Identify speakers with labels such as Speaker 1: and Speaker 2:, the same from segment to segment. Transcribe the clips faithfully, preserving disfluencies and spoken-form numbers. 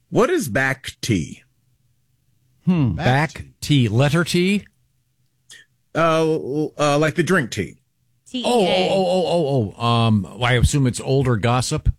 Speaker 1: What is back tea?
Speaker 2: Hmm. Back, back T. Letter T?
Speaker 1: Uh, uh, like the drink tea.
Speaker 3: T E A.
Speaker 2: Oh, oh, oh, oh, oh. Um, well, I assume it's older gossip?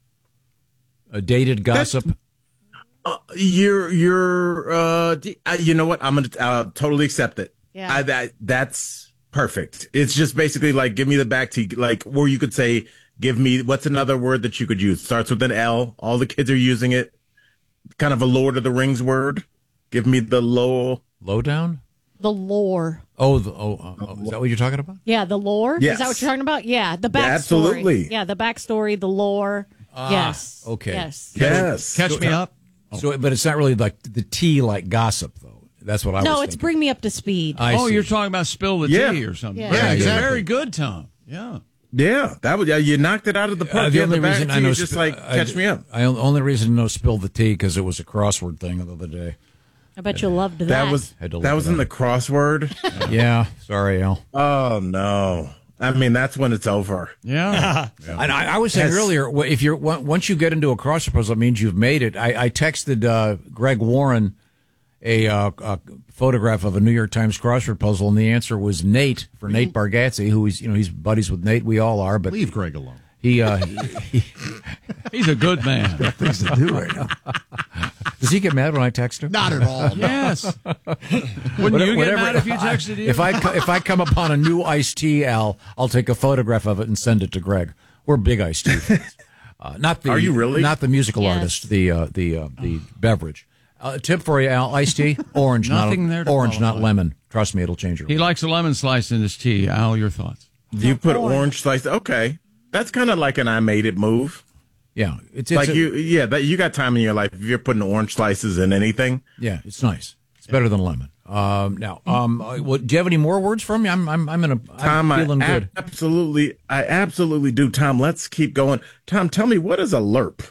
Speaker 2: A dated gossip?
Speaker 1: Uh, you're, you're, uh, you know what? I'm going to uh, totally accept it.
Speaker 3: Yeah.
Speaker 1: I, that, that's perfect. It's just basically like, give me the back tea, like, or you could say, give me, what's another word that you could use? Starts with an L. All the kids are using it. Kind of a Lord of the Rings word. Give me the low.
Speaker 2: Lowdown?
Speaker 3: The lore.
Speaker 2: Oh, the, oh, uh, oh, is that what you're talking about?
Speaker 3: Yeah, the lore.
Speaker 1: Yes.
Speaker 3: Is that what you're talking about? Yeah, the backstory.
Speaker 1: Yeah, absolutely.
Speaker 3: Yeah, the backstory, the lore.
Speaker 2: Ah,
Speaker 3: yes.
Speaker 2: Okay.
Speaker 3: Yes.
Speaker 1: Yes.
Speaker 4: Catch
Speaker 2: so,
Speaker 4: me up.
Speaker 2: So, but it's not really like the tea like gossip, though. That's what I
Speaker 3: no,
Speaker 2: was
Speaker 3: it's
Speaker 2: thinking.
Speaker 3: bring me up to speed.
Speaker 2: I
Speaker 4: oh,
Speaker 2: see.
Speaker 4: you're talking about spill the
Speaker 1: Yeah.
Speaker 4: tea or something.
Speaker 3: Yeah.
Speaker 4: Yeah,
Speaker 1: Yeah,
Speaker 4: exactly.
Speaker 1: exactly.
Speaker 4: Very good, Tom. Yeah.
Speaker 1: Yeah, that was, yeah, you knocked it out of the park.
Speaker 2: Uh, the
Speaker 1: Yeah,
Speaker 2: only
Speaker 1: back
Speaker 2: reason
Speaker 1: tea
Speaker 2: I know
Speaker 1: is just
Speaker 2: sp-
Speaker 1: like,
Speaker 2: I-
Speaker 1: catch me up.
Speaker 2: I only reason I know spill the tea because it was a crossword thing the other day.
Speaker 3: I bet you loved that.
Speaker 1: That was,
Speaker 2: Had to look
Speaker 1: that was
Speaker 2: it
Speaker 1: in the
Speaker 2: up.
Speaker 1: crossword.
Speaker 2: Yeah, sorry, Al.
Speaker 1: Oh, no. I mean, that's when it's over.
Speaker 4: Yeah.
Speaker 2: And I, I was saying
Speaker 1: Yes.
Speaker 2: earlier, well, if you're once you get into a crossword puzzle, it means you've made it. I, I texted uh, Greg Warren a, uh, a photograph of a New York Times crossword puzzle, and the answer was Nate for Nate Bargatze, who he's you know he's buddies with Nate. We all are, but
Speaker 5: Leave Greg alone.
Speaker 2: he, uh, he, he
Speaker 4: He's a good man.
Speaker 5: Things to do right now.
Speaker 2: does he get mad when I text him?
Speaker 5: Not at all.
Speaker 4: Yes. Wouldn't you get
Speaker 2: Whatever-
Speaker 4: mad if you texted him?
Speaker 2: If I co- if I come upon a new iced tea, Al, I'll take a photograph of it and send it to Greg. We're big iced tea fans. Uh, not the
Speaker 1: Are you really?
Speaker 2: Not the musical
Speaker 3: Yes.
Speaker 2: artist, the uh, the uh, the beverage. Uh, tip for you, Al: iced tea, orange,
Speaker 4: Nothing
Speaker 2: not
Speaker 4: there to
Speaker 2: orange, not
Speaker 4: qualify.
Speaker 2: lemon. Trust me, it'll change your.
Speaker 4: He
Speaker 2: life.
Speaker 4: likes a lemon slice in his tea. Al, your thoughts?
Speaker 1: You put orange slice. Okay. That's kind of like an I made it move.
Speaker 2: Yeah, it's, it's
Speaker 1: Like
Speaker 2: a-
Speaker 1: you, yeah, that you got time in your life if you're putting orange slices in anything.
Speaker 2: Yeah, it's nice. It's better than lemon. Um, now, um, uh, what, do you have any more words for me? I'm I'm I'm in a
Speaker 1: Tom,
Speaker 2: I'm feeling
Speaker 1: I
Speaker 2: good.
Speaker 1: absolutely, I absolutely do. Tom, let's keep going. Tom, tell me, what is a lerp?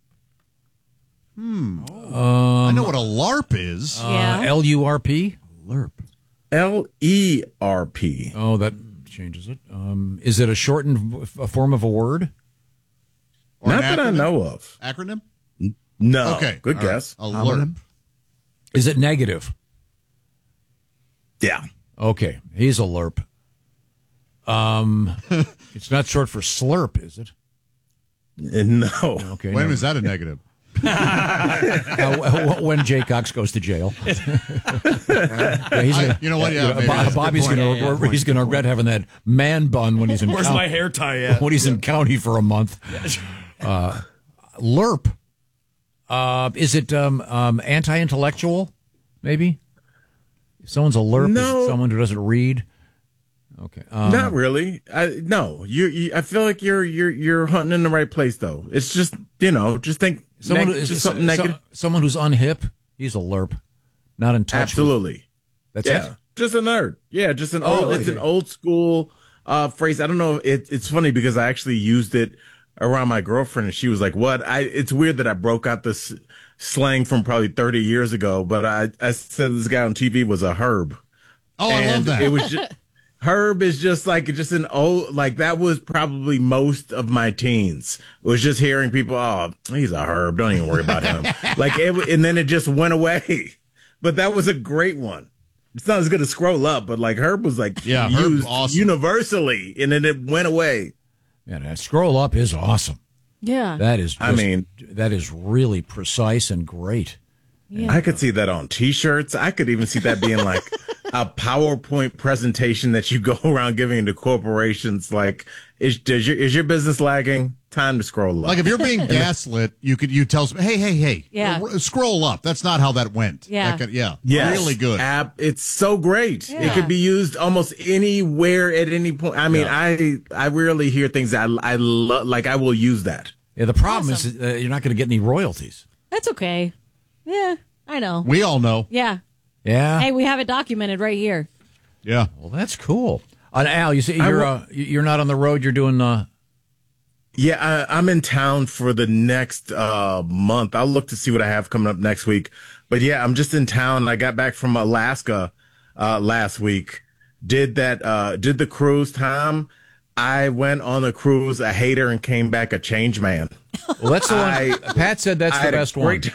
Speaker 5: I know what a LARP is.
Speaker 3: Yeah.
Speaker 2: L U R P.
Speaker 5: LARP.
Speaker 1: L E R P.
Speaker 2: Oh, that changes it. Um, is it a shortened v- a form of a word?
Speaker 5: Or
Speaker 1: Not
Speaker 5: an
Speaker 1: that I
Speaker 5: acronym?
Speaker 1: know of.
Speaker 5: Acronym?
Speaker 1: No.
Speaker 5: Okay.
Speaker 1: Good
Speaker 5: all right.
Speaker 1: guess.
Speaker 5: A LARP.
Speaker 2: Is it negative?
Speaker 1: Yeah.
Speaker 2: Okay, he's a lerp. Um, it's not short for slurp, is it?
Speaker 1: Uh, No.
Speaker 2: Okay.
Speaker 5: When
Speaker 2: no.
Speaker 5: is that a negative?
Speaker 2: Uh, when Jay Cox goes to jail? Yeah, he's
Speaker 5: I-
Speaker 2: gonna,
Speaker 5: you know what? Yeah, maybe
Speaker 2: Bo-
Speaker 5: that's a good
Speaker 2: Bobby's
Speaker 5: point.
Speaker 2: gonna
Speaker 5: Yeah, yeah,
Speaker 2: he's gonna regret having that man bun when he's in.
Speaker 6: Where's
Speaker 2: coun-
Speaker 6: my hair tie at?
Speaker 2: When he's in county for a month. Uh, lerp. Uh, is it um, um, anti-intellectual? Maybe. If someone's a lerp, is
Speaker 1: No.
Speaker 2: it someone who doesn't read? Okay. Um,
Speaker 1: Not really. I, no. You, you. I feel like you're you're you're hunting in the right place, though. It's just you know, just think
Speaker 2: someone
Speaker 1: neg-
Speaker 2: who is
Speaker 1: just
Speaker 2: so-
Speaker 1: something negative.
Speaker 2: so- someone who's unhip. He's a lerp. Not in touch. with-
Speaker 1: Absolutely.
Speaker 2: That's
Speaker 1: Yeah.
Speaker 2: it.
Speaker 1: Just a nerd. Yeah. Just an
Speaker 2: Oh,
Speaker 1: old.
Speaker 2: really?
Speaker 1: It's an old school uh, phrase. I don't know. It, it's funny because I actually used it around my girlfriend, and she was like, "What?" I. It's weird that I broke out this slang from probably thirty years ago, but I I said this guy on T V was a herb.
Speaker 5: Oh, I love
Speaker 1: And
Speaker 5: that.
Speaker 1: It was just herb is just like just an old like that was probably most of my teens. It was just hearing people, oh, he's a herb. Don't even worry about him. Like it, and then it just went away. But that was a great one. It's not as good as scroll up, but like herb was like
Speaker 5: Yeah, Herb,
Speaker 1: used
Speaker 5: awesome.
Speaker 1: universally, and then it went away.
Speaker 2: Yeah, that scroll up is awesome.
Speaker 3: Yeah.
Speaker 2: That is.
Speaker 1: I
Speaker 2: just-
Speaker 1: mean-
Speaker 2: that is really precise and great.
Speaker 1: I could see that on T-shirts. I could even see that being like a PowerPoint presentation that you go around giving to corporations. Like, is does your is your business lagging? Time to scroll up.
Speaker 5: Like if you're being gaslit, you could you tell some, hey, hey, hey,
Speaker 3: Yeah.
Speaker 5: r- scroll up. That's not how that went.
Speaker 3: Yeah.
Speaker 5: That could- yeah,
Speaker 1: Yes.
Speaker 5: really good.
Speaker 1: App, it's so great. It
Speaker 3: Yeah.
Speaker 1: could be used almost anywhere at any point. I mean, I I rarely hear things that I, I love. Like I will use that.
Speaker 2: Yeah, the problem
Speaker 3: Awesome.
Speaker 2: is uh, you're not going to get any royalties.
Speaker 3: That's okay. Yeah, I know.
Speaker 5: We all know.
Speaker 3: Yeah.
Speaker 2: Yeah.
Speaker 3: Hey, we have it documented right here.
Speaker 5: Yeah.
Speaker 2: Well, that's cool. Uh, Al, you see, you're
Speaker 1: wa-
Speaker 2: uh, you're not on the road. You're doing. Uh,
Speaker 1: Yeah, I, I'm in town for the next uh, month. I'll look to see what I have coming up next week. But yeah, I'm just in town. I got back from Alaska uh, last week. Did that? Uh, did the cruise, Tom? I went on the cruise a hater and came back a changed man.
Speaker 2: well, that's the one.
Speaker 1: I-
Speaker 2: Pat said that's
Speaker 1: I
Speaker 2: the
Speaker 1: had a
Speaker 2: best
Speaker 1: great-
Speaker 2: one.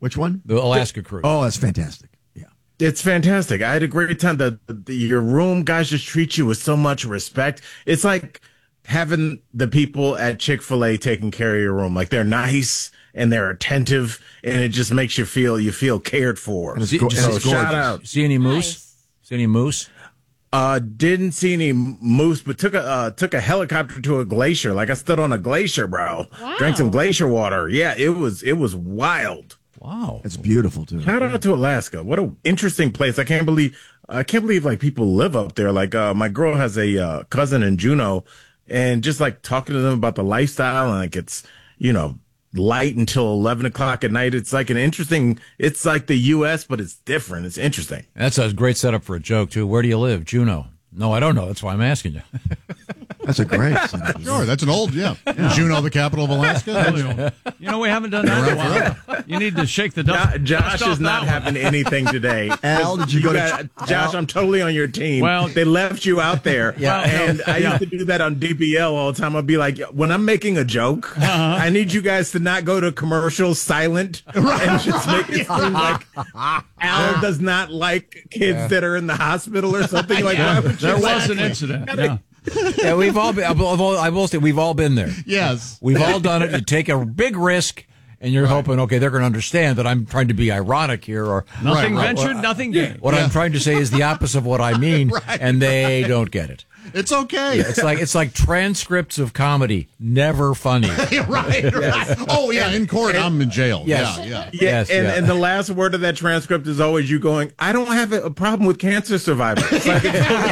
Speaker 6: Which one?
Speaker 2: The Alaska cruise.
Speaker 6: Oh, that's fantastic. Yeah.
Speaker 1: It's fantastic. I had a great time. The, the your room guys just treat you with so much respect. It's like having the people at Chick-fil-A taking care of your room. Like they're nice and they're attentive, and it just makes you feel you feel cared for.
Speaker 6: And it's
Speaker 2: See-
Speaker 6: go-
Speaker 2: just
Speaker 1: So
Speaker 6: and it's
Speaker 1: shout
Speaker 6: gorgeous.
Speaker 1: out.
Speaker 2: See any moose?
Speaker 3: Nice.
Speaker 2: See any moose?
Speaker 1: Uh, didn't see any moose, but took a uh, took a helicopter to a glacier. Like I stood on a glacier, bro.
Speaker 3: Wow.
Speaker 1: Drank some glacier water. Yeah, it was it was wild.
Speaker 2: Wow.
Speaker 6: It's beautiful too.
Speaker 1: Shout out to Alaska. What an interesting place. I can't believe I can't believe like people live up there. Like uh, my girl has a uh, cousin in Juneau, and just like talking to them about the lifestyle, and like it's you know light until eleven o'clock at night. It's like an interesting. It's like the U S, but it's different. It's interesting.
Speaker 2: That's a great setup for a joke, too. Where do you live? Juneau. No, I don't know. That's why I'm asking you.
Speaker 6: That's a great setup.
Speaker 5: Sure, that's an old, yeah. Juneau, the capital of Alaska.
Speaker 4: You know, we haven't done that in a while. You need to shake the
Speaker 1: Jo-
Speaker 4: dust.
Speaker 1: Josh
Speaker 4: dust off
Speaker 1: is not
Speaker 4: that one.
Speaker 1: having anything today.
Speaker 6: Al, did you go to
Speaker 1: got- Josh, I'm totally on your team.
Speaker 4: Well-
Speaker 1: they left you out there.
Speaker 2: Yeah.
Speaker 1: And I used to do that on D B L all the time. I'd be like, when I'm making a joke, I need you guys to not go to commercials silent and just make it seem like Al does not like kids that are in the hospital or something. Like why would you
Speaker 4: There was an
Speaker 1: laugh?
Speaker 4: incident. Yeah.
Speaker 2: Yeah, we've all been, I will I will say, we've all been there.
Speaker 5: Yes.
Speaker 2: We've all done it. You take a big risk, and you're hoping, okay, they're going to understand that I'm trying to be ironic here, or
Speaker 4: Nothing
Speaker 5: Right, right.
Speaker 4: ventured, nothing gained.
Speaker 2: what I'm trying to say is the opposite of what I mean,
Speaker 5: Right,
Speaker 2: and they don't get it.
Speaker 5: It's okay.
Speaker 2: It's like it's like transcripts of comedy, never funny.
Speaker 5: right, right. Oh, yeah, in court, I'm in jail.
Speaker 2: Yes.
Speaker 5: Yeah, yeah.
Speaker 1: Yeah,
Speaker 2: Yes,
Speaker 1: and,
Speaker 2: yeah.
Speaker 1: and the last word of that transcript is always you going, I don't have a problem with cancer survivors. Like,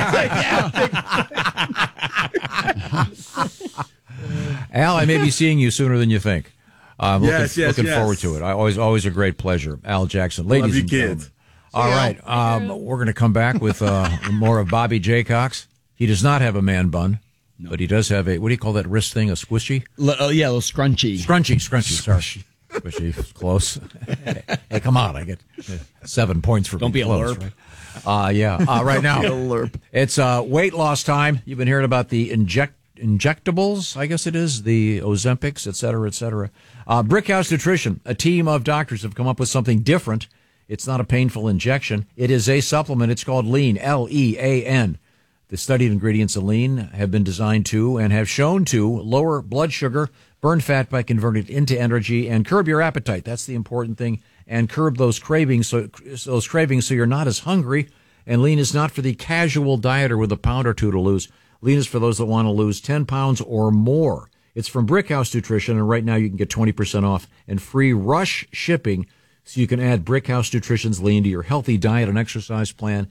Speaker 2: Al, I may be seeing you sooner than you think. I'm looking,
Speaker 1: Yes, yes,
Speaker 2: looking
Speaker 1: yes.
Speaker 2: forward to it. I always, always a great pleasure. Al Jackson, ladies
Speaker 1: you,
Speaker 2: and
Speaker 1: kids.
Speaker 2: gentlemen. All right, um, we're going to come back with uh, more of Bobby Jaycox. He does not have a man bun, but he does have a, what do you call that wrist thing, a squishy?
Speaker 7: L- oh, yeah, a little scrunchy.
Speaker 2: Scrunchy, scrunchy, sorry. Squishy, close. Hey, come on, I get seven points for
Speaker 7: Don't
Speaker 2: being
Speaker 7: be a
Speaker 2: close,
Speaker 7: lerp.
Speaker 2: right? Uh, yeah, uh, right now, it's uh, weight loss time. You've been hearing about the inject injectables, I guess it is, the Ozempics, et cetera, et cetera. Uh, Brickhouse Nutrition, a team of doctors have come up with something different. It's not a painful injection. It is a supplement. It's called Lean, L E A N. The studied ingredients of Lean have been designed to and have shown to lower blood sugar, burn fat by converting it into energy, and curb your appetite. That's the important thing. And curb those cravings, so those cravings, so you're not as hungry. And Lean is not for the casual dieter with a pound or two to lose. Lean is for those that want to lose ten pounds or more. It's from Brickhouse Nutrition, and right now you can get twenty percent off and free rush shipping, so you can add Brickhouse Nutrition's Lean to your healthy diet and exercise plan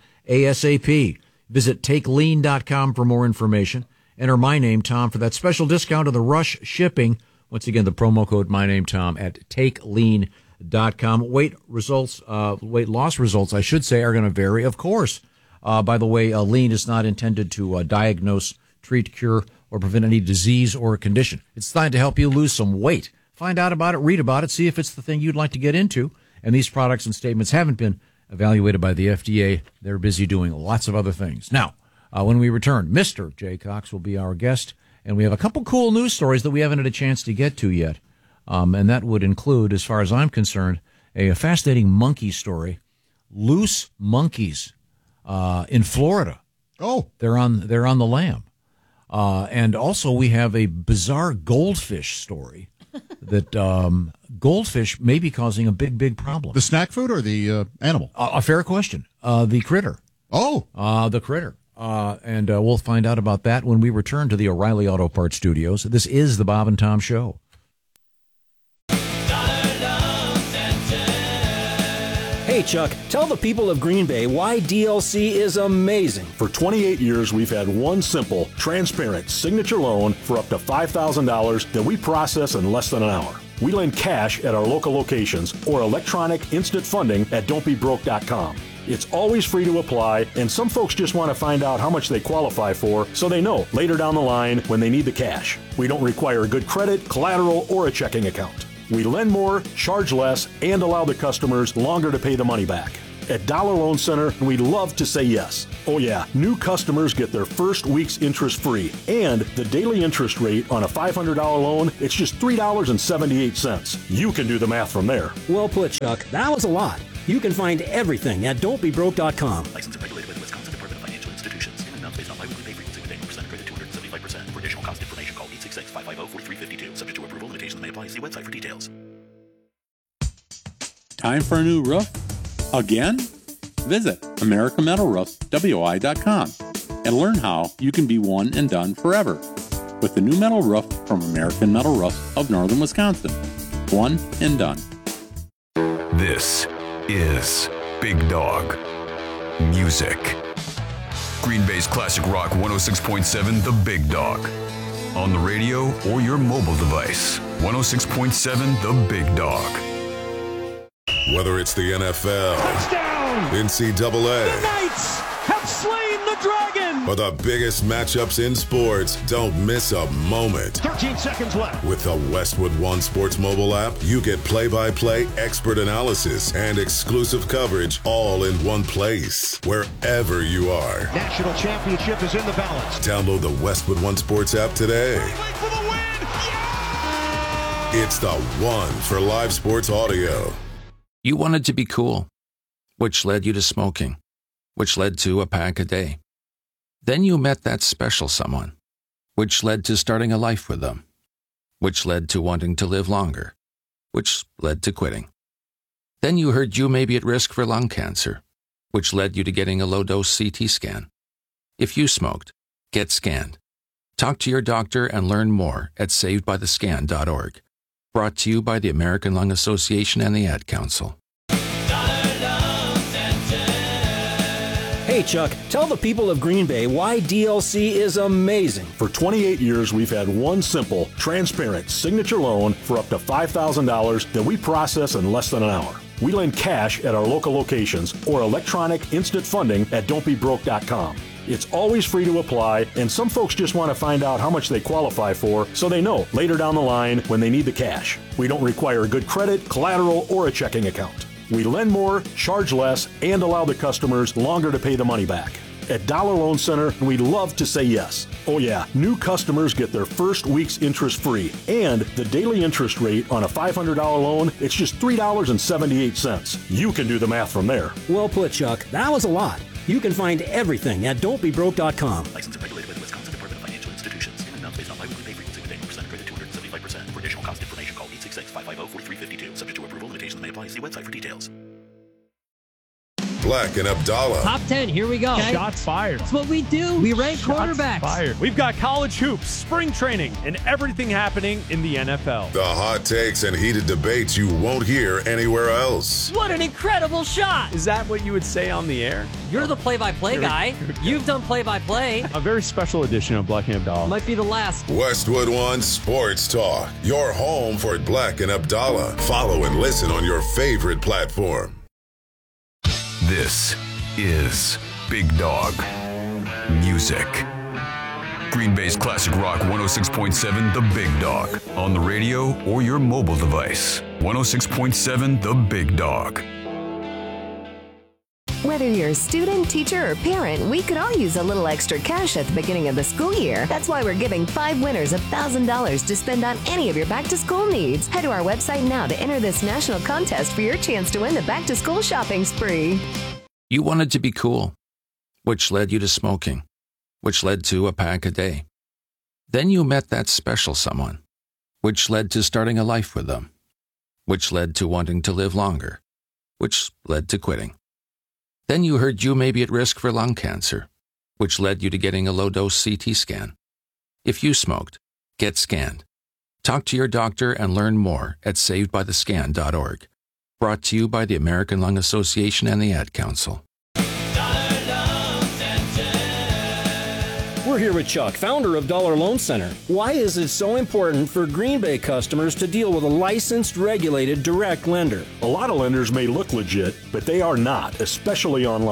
Speaker 2: ASAP. Visit take lean dot com for more information. Enter my name, Tom, for that special discount on the rush shipping. Once again, the promo code my name, Tom, at take lean dot com. Weight results, uh, weight loss results, I should say, are going to vary, of course. Uh, by the way, uh, Lean is not intended to uh, diagnose, treat, cure, or prevent any disease or condition. It's designed to help you lose some weight. Find out about it, read about it, see if it's the thing you'd like to get into. And these products and statements haven't been evaluated by the F D A. They're busy doing lots of other things. Now, uh, when we return, Mister Jaycox will be our guest, and we have a couple cool news stories that we haven't had a chance to get to yet. Um, and that would include, as far as I'm concerned, a, a fascinating monkey story. Loose monkeys uh, in Florida.
Speaker 5: Oh,
Speaker 2: They're on they're on the lam. Uh, and also we have a bizarre goldfish story that um, goldfish may be causing a big, big problem.
Speaker 5: the snack food or the uh, animal?
Speaker 2: A, a fair question. Uh, the critter.
Speaker 5: Oh,
Speaker 2: Uh, the critter. Uh, and uh, we'll find out about that when we return to the O'Reilly Auto Parts Studios. This is the Bob and Tom Show.
Speaker 8: Hey, Chuck, tell the people of Green Bay why D L C is amazing.
Speaker 9: For twenty-eight years, we've had one simple, transparent signature loan for up to five thousand dollars that we process in less than an hour. We lend cash at our local locations or electronic instant funding at don't be broke dot com. It's always free to apply, and some folks just want to find out how much they qualify for so they know later down the line when they need the cash. We don't require good credit, collateral, or a checking account. We lend more, charge less, and allow the customers longer to pay the money back. At Dollar Loan Center, we love to say yes. Oh yeah, new customers get their first week's interest free. And the daily interest rate on a five hundred dollars loan, it's just three dollars and seventy-eight cents. You can do the math from there.
Speaker 8: Well put, Chuck. That was a lot. You can find everything at don't be broke dot com.
Speaker 7: Licensed and regulated by the Wisconsin Department of Financial Institutions. Payment amounts based on biweekly pay frequency with annual percent credit two hundred seventy-five percent. For additional cost information, call eight six six, five five zero, four three five two. Subject to approval, limitations may apply. See website for details.
Speaker 10: Time for a new roof? Again? Visit American Metal Roofs W I dot com and learn how you can be one and done forever with the new metal roof from American Metal Roofs of Northern Wisconsin. One and done.
Speaker 11: This is Big Dog Music. Green Bay's classic rock one oh six point seven The Big Dog. On the radio or your mobile device. one oh six point seven The Big Dog.
Speaker 12: Whether it's the N F L, touchdown, N C double A,
Speaker 13: the Knights have slain the dragon,
Speaker 12: or the biggest matchups in sports, don't miss a moment.
Speaker 13: thirteen seconds left.
Speaker 12: With the Westwood One Sports mobile app, you get play-by-play expert analysis and exclusive coverage all in one place, wherever you are.
Speaker 13: National championship is in the balance.
Speaker 12: Download the Westwood One Sports app today.
Speaker 13: For the win. Yeah!
Speaker 12: It's the one for live sports audio.
Speaker 14: You wanted to be cool, which led you to smoking, which led to a pack a day. Then you met that special someone, which led to starting a life with them, which led to wanting to live longer, which led to quitting. Then you heard you may be at risk for lung cancer, which led you to getting a low-dose C T scan. If you smoked, get scanned. Talk to your doctor and learn more at saved by the scan dot org. Brought to you by the American Lung Association and the Ad Council.
Speaker 8: Hey, Chuck, tell the people of Green Bay why D L C is amazing.
Speaker 9: For twenty-eight years, we've had one simple, transparent signature loan for up to five thousand dollars that we process in less than an hour. We lend cash at our local locations or electronic instant funding at don't be broke dot com. It's always free to apply, and some folks just want to find out how much they qualify for so they know later down the line when they need the cash. We don't require good credit, collateral, or a checking account. We lend more, charge less, and allow the customers longer to pay the money back. At Dollar Loan Center, we love to say yes. Oh yeah, new customers get their first week's interest free. And the daily interest rate on a five hundred dollars loan, it's just three dollars and seventy-eight cents. You can do the math from there.
Speaker 8: Well put, Chuck. That was a lot. You can find everything at don't be broke dot com.
Speaker 7: Licensed and regulated by the Wisconsin Department of Financial Institutions. Payment amounts based on biweekly pay frequency with annual percent credit two hundred seventy-five percent. For additional cost information, call eight six six, five five zero, four three five two. Subject to approval, limitations may apply. See website for details.
Speaker 12: Black and Abdallah.
Speaker 15: Top ten, here we go.
Speaker 16: Okay. Shots fired.
Speaker 15: That's what we do. We rank
Speaker 16: Shots
Speaker 15: quarterbacks.
Speaker 16: Fired. We've got college hoops, spring training, and everything happening in the N F L.
Speaker 12: The hot takes and heated debates you won't hear anywhere else.
Speaker 15: What an incredible shot.
Speaker 16: Is that what you would say on the air?
Speaker 15: You're the play-by-play
Speaker 16: Here
Speaker 15: guy. You've done play-by-play.
Speaker 16: A very special edition of Black and Abdallah.
Speaker 15: Might be the last.
Speaker 12: Westwood One Sports Talk. Your home for Black and Abdallah. Follow and listen on your favorite platform.
Speaker 11: This is Big Dog Music. Green Bay's classic rock one oh six point seven The Big Dog. On the radio or your mobile device. one oh six point seven The Big Dog.
Speaker 17: Whether you're a student, teacher, or parent, we could all use a little extra cash at the beginning of the school year. That's why we're giving five winners one thousand dollars to spend on any of your back-to-school needs. Head to our website now to enter this national contest for your chance to win the back-to-school shopping spree.
Speaker 14: You wanted to be cool, which led you to smoking, which led to a pack a day. Then you met that special someone, which led to starting a life with them, which led to wanting to live longer, which led to quitting. Then you heard you may be at risk for lung cancer, which led you to getting a low-dose C T scan. If you smoked, get scanned. Talk to your doctor and learn more at saved by the scan dot org. Brought to you by the American Lung Association and the Ad Council.
Speaker 8: We're here with Chuck, founder of Dollar Loan Center. Why is it so important for Green Bay customers to deal with a licensed, regulated, direct lender?
Speaker 9: A lot of lenders may look legit, but they are not, especially online.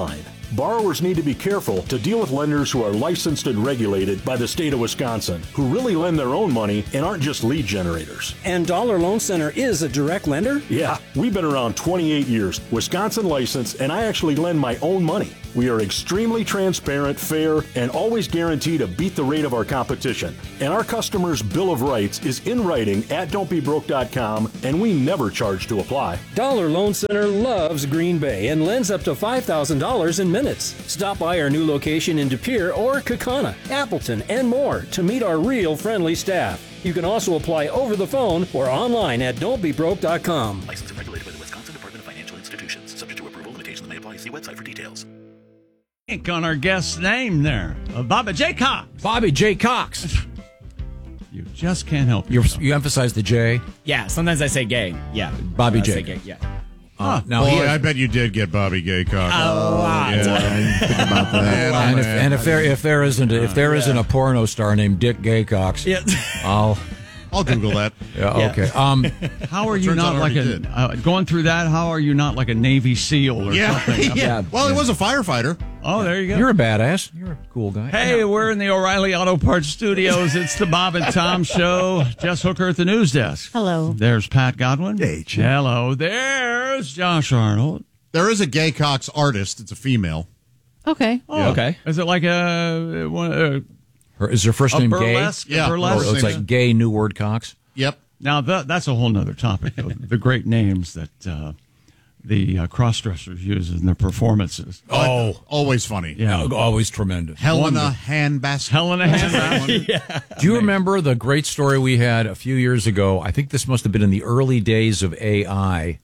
Speaker 9: Borrowers need to be careful to deal with lenders who are licensed and regulated by the state of Wisconsin, who really lend their own money and aren't just lead generators.
Speaker 8: And Dollar Loan Center is a direct lender?
Speaker 9: Yeah, we've been around twenty-eight years, Wisconsin licensed, and I actually lend my own money. We are extremely transparent, fair, and always guarantee to beat the rate of our competition. And our customers' Bill of Rights is in writing at don't be broke dot com, and we never charge to apply.
Speaker 8: Dollar Loan Center loves Green Bay and lends up to five thousand dollars in minutes. Stop by our new location in De Pere or Kaukauna, Appleton, and more to meet our real friendly staff. You can also apply over the phone or online at don't be broke dot com.
Speaker 7: Licensed and regulated by the Wisconsin Department of Financial Institutions. Subject to approval, limitations may apply. See website for details.
Speaker 4: On our guest's name there, uh, Bobby J. Cox.
Speaker 2: Bobby J. Cox.
Speaker 4: You just can't help
Speaker 2: You're,
Speaker 4: yourself.
Speaker 2: you emphasize the J.
Speaker 18: Yeah, sometimes I say gay. Yeah.
Speaker 2: Bobby
Speaker 18: I
Speaker 2: J.
Speaker 18: say gay, yeah.
Speaker 2: Uh, now
Speaker 5: Boy,
Speaker 2: he is-
Speaker 5: I bet you did get Bobby Gay Cox.
Speaker 18: A lot.
Speaker 5: Yeah. I didn't think about that.
Speaker 2: and, if, and if there if there isn't if there isn't a porno star named Dick Gaycox,
Speaker 18: Yeah.
Speaker 2: I'll
Speaker 5: I'll Google that.
Speaker 2: yeah,
Speaker 18: Yeah.
Speaker 2: okay. Um,
Speaker 4: How are you
Speaker 5: Turns out
Speaker 4: not
Speaker 5: I
Speaker 4: like
Speaker 5: already
Speaker 4: a
Speaker 5: did.
Speaker 4: uh, going through that? How are you not like a Navy SEAL or
Speaker 5: Yeah.
Speaker 4: something?
Speaker 5: yeah. Well, it was a firefighter.
Speaker 4: Oh, there you go.
Speaker 2: you're a badass. You're a cool guy.
Speaker 4: Hey, we're in the O'Reilly Auto Parts Studios. It's the Bob and Tom Show. Jess Hooker at the news desk.
Speaker 3: Hello.
Speaker 4: There's Pat Godwin.
Speaker 6: Hey, Chip.
Speaker 4: Hello. There's Josh Arnold.
Speaker 5: There is a Gay Cox artist. It's a female.
Speaker 3: Okay.
Speaker 4: Oh,
Speaker 5: Yeah.
Speaker 18: Okay.
Speaker 4: Is it like a, one, uh,
Speaker 2: Her, is her first
Speaker 4: a
Speaker 2: name
Speaker 4: burlesque?
Speaker 2: Gay?
Speaker 5: Yeah.
Speaker 2: Oh,
Speaker 4: burlesque?
Speaker 2: it's like Gay New Word Cox.
Speaker 5: Yep.
Speaker 4: Now, that, that's a whole nother topic, though. The great names that uh, the uh, cross-dressers use in their performances.
Speaker 2: Oh,
Speaker 5: Always funny.
Speaker 4: Yeah.
Speaker 2: always tremendous.
Speaker 5: Helena Handbasket.
Speaker 4: Helena Handbasket.
Speaker 2: Do you remember the great story we had a few years ago? I think this must have been in the early days of A I.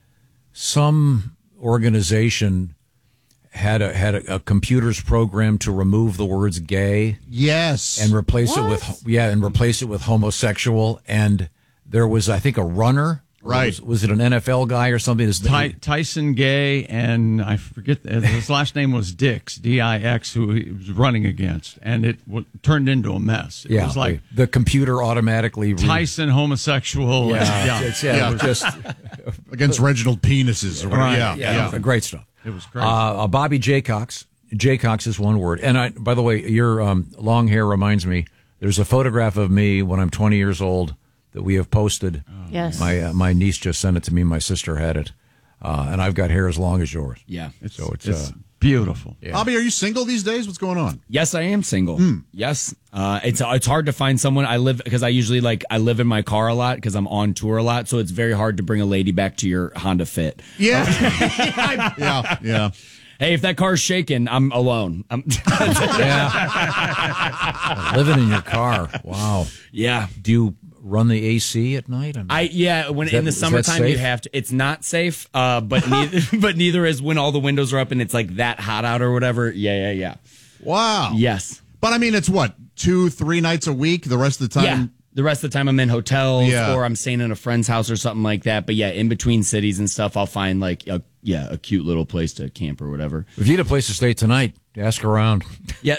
Speaker 2: Some organization had a had a, a computer's program to remove the words "gay"
Speaker 5: Yes.
Speaker 2: and replace
Speaker 3: What?
Speaker 2: it with yeah, and replace it with homosexual. And there was, I think, a runner.
Speaker 5: Right.
Speaker 2: Was, was it an N F L guy or something? This-
Speaker 4: Ty- Tyson Gay, and I forget, his last name was Dix, D I X, who he was running against, and it w- turned into a mess. It
Speaker 2: yeah,
Speaker 4: was like
Speaker 2: the computer automatically re-
Speaker 4: Tyson homosexual.
Speaker 2: Yeah,
Speaker 4: yeah.
Speaker 2: it's- yeah, it was just
Speaker 5: Against Reginald Penises. Or whatever.
Speaker 4: Right.
Speaker 5: Yeah.
Speaker 2: yeah,
Speaker 5: Yeah.
Speaker 2: great stuff.
Speaker 4: It was great.
Speaker 2: Uh, uh, Bobby J. Cox. J. Cox is one word. And I, by the way, your um, long hair reminds me. There's a photograph of me when I'm twenty years old that we have posted.
Speaker 3: Yes.
Speaker 2: My uh, my niece just sent it to me. My sister had it, uh, and I've got hair as long as yours.
Speaker 18: Yeah.
Speaker 2: So it's,
Speaker 4: It's
Speaker 2: uh,
Speaker 4: beautiful.
Speaker 2: yeah.
Speaker 5: Bobby, are you single these days? What's going on?
Speaker 18: Yes, I am single.
Speaker 2: Hmm.
Speaker 18: Yes, uh, it's it's hard to find someone. I live because I usually like I live in my car a lot because I'm on tour a lot. So it's very hard to bring a lady back to your Honda Fit.
Speaker 5: Yeah. yeah. Yeah.
Speaker 18: Hey, if that car's shaking, I'm alone. I'm
Speaker 2: yeah. Living in your car. Wow.
Speaker 18: yeah.
Speaker 2: Do you run the A C at night? I, mean,
Speaker 18: I yeah. When
Speaker 2: Is that-
Speaker 18: in the
Speaker 2: is that
Speaker 18: summertime you
Speaker 2: safe?
Speaker 18: have to. It's not safe. Uh, but neither, but neither is when all the windows are up and it's like that hot out or whatever. Yeah, yeah, yeah.
Speaker 5: Wow.
Speaker 18: Yes.
Speaker 5: But I mean, it's what, two, three nights a week? The rest of the time?
Speaker 18: Yeah. The rest of the time I'm in hotels
Speaker 5: Yeah.
Speaker 18: or I'm staying in a friend's house or something like that. But yeah, in between cities and stuff, I'll find like a yeah a cute little place to camp or whatever.
Speaker 2: if you had a place to stay tonight, ask around.
Speaker 18: Yeah.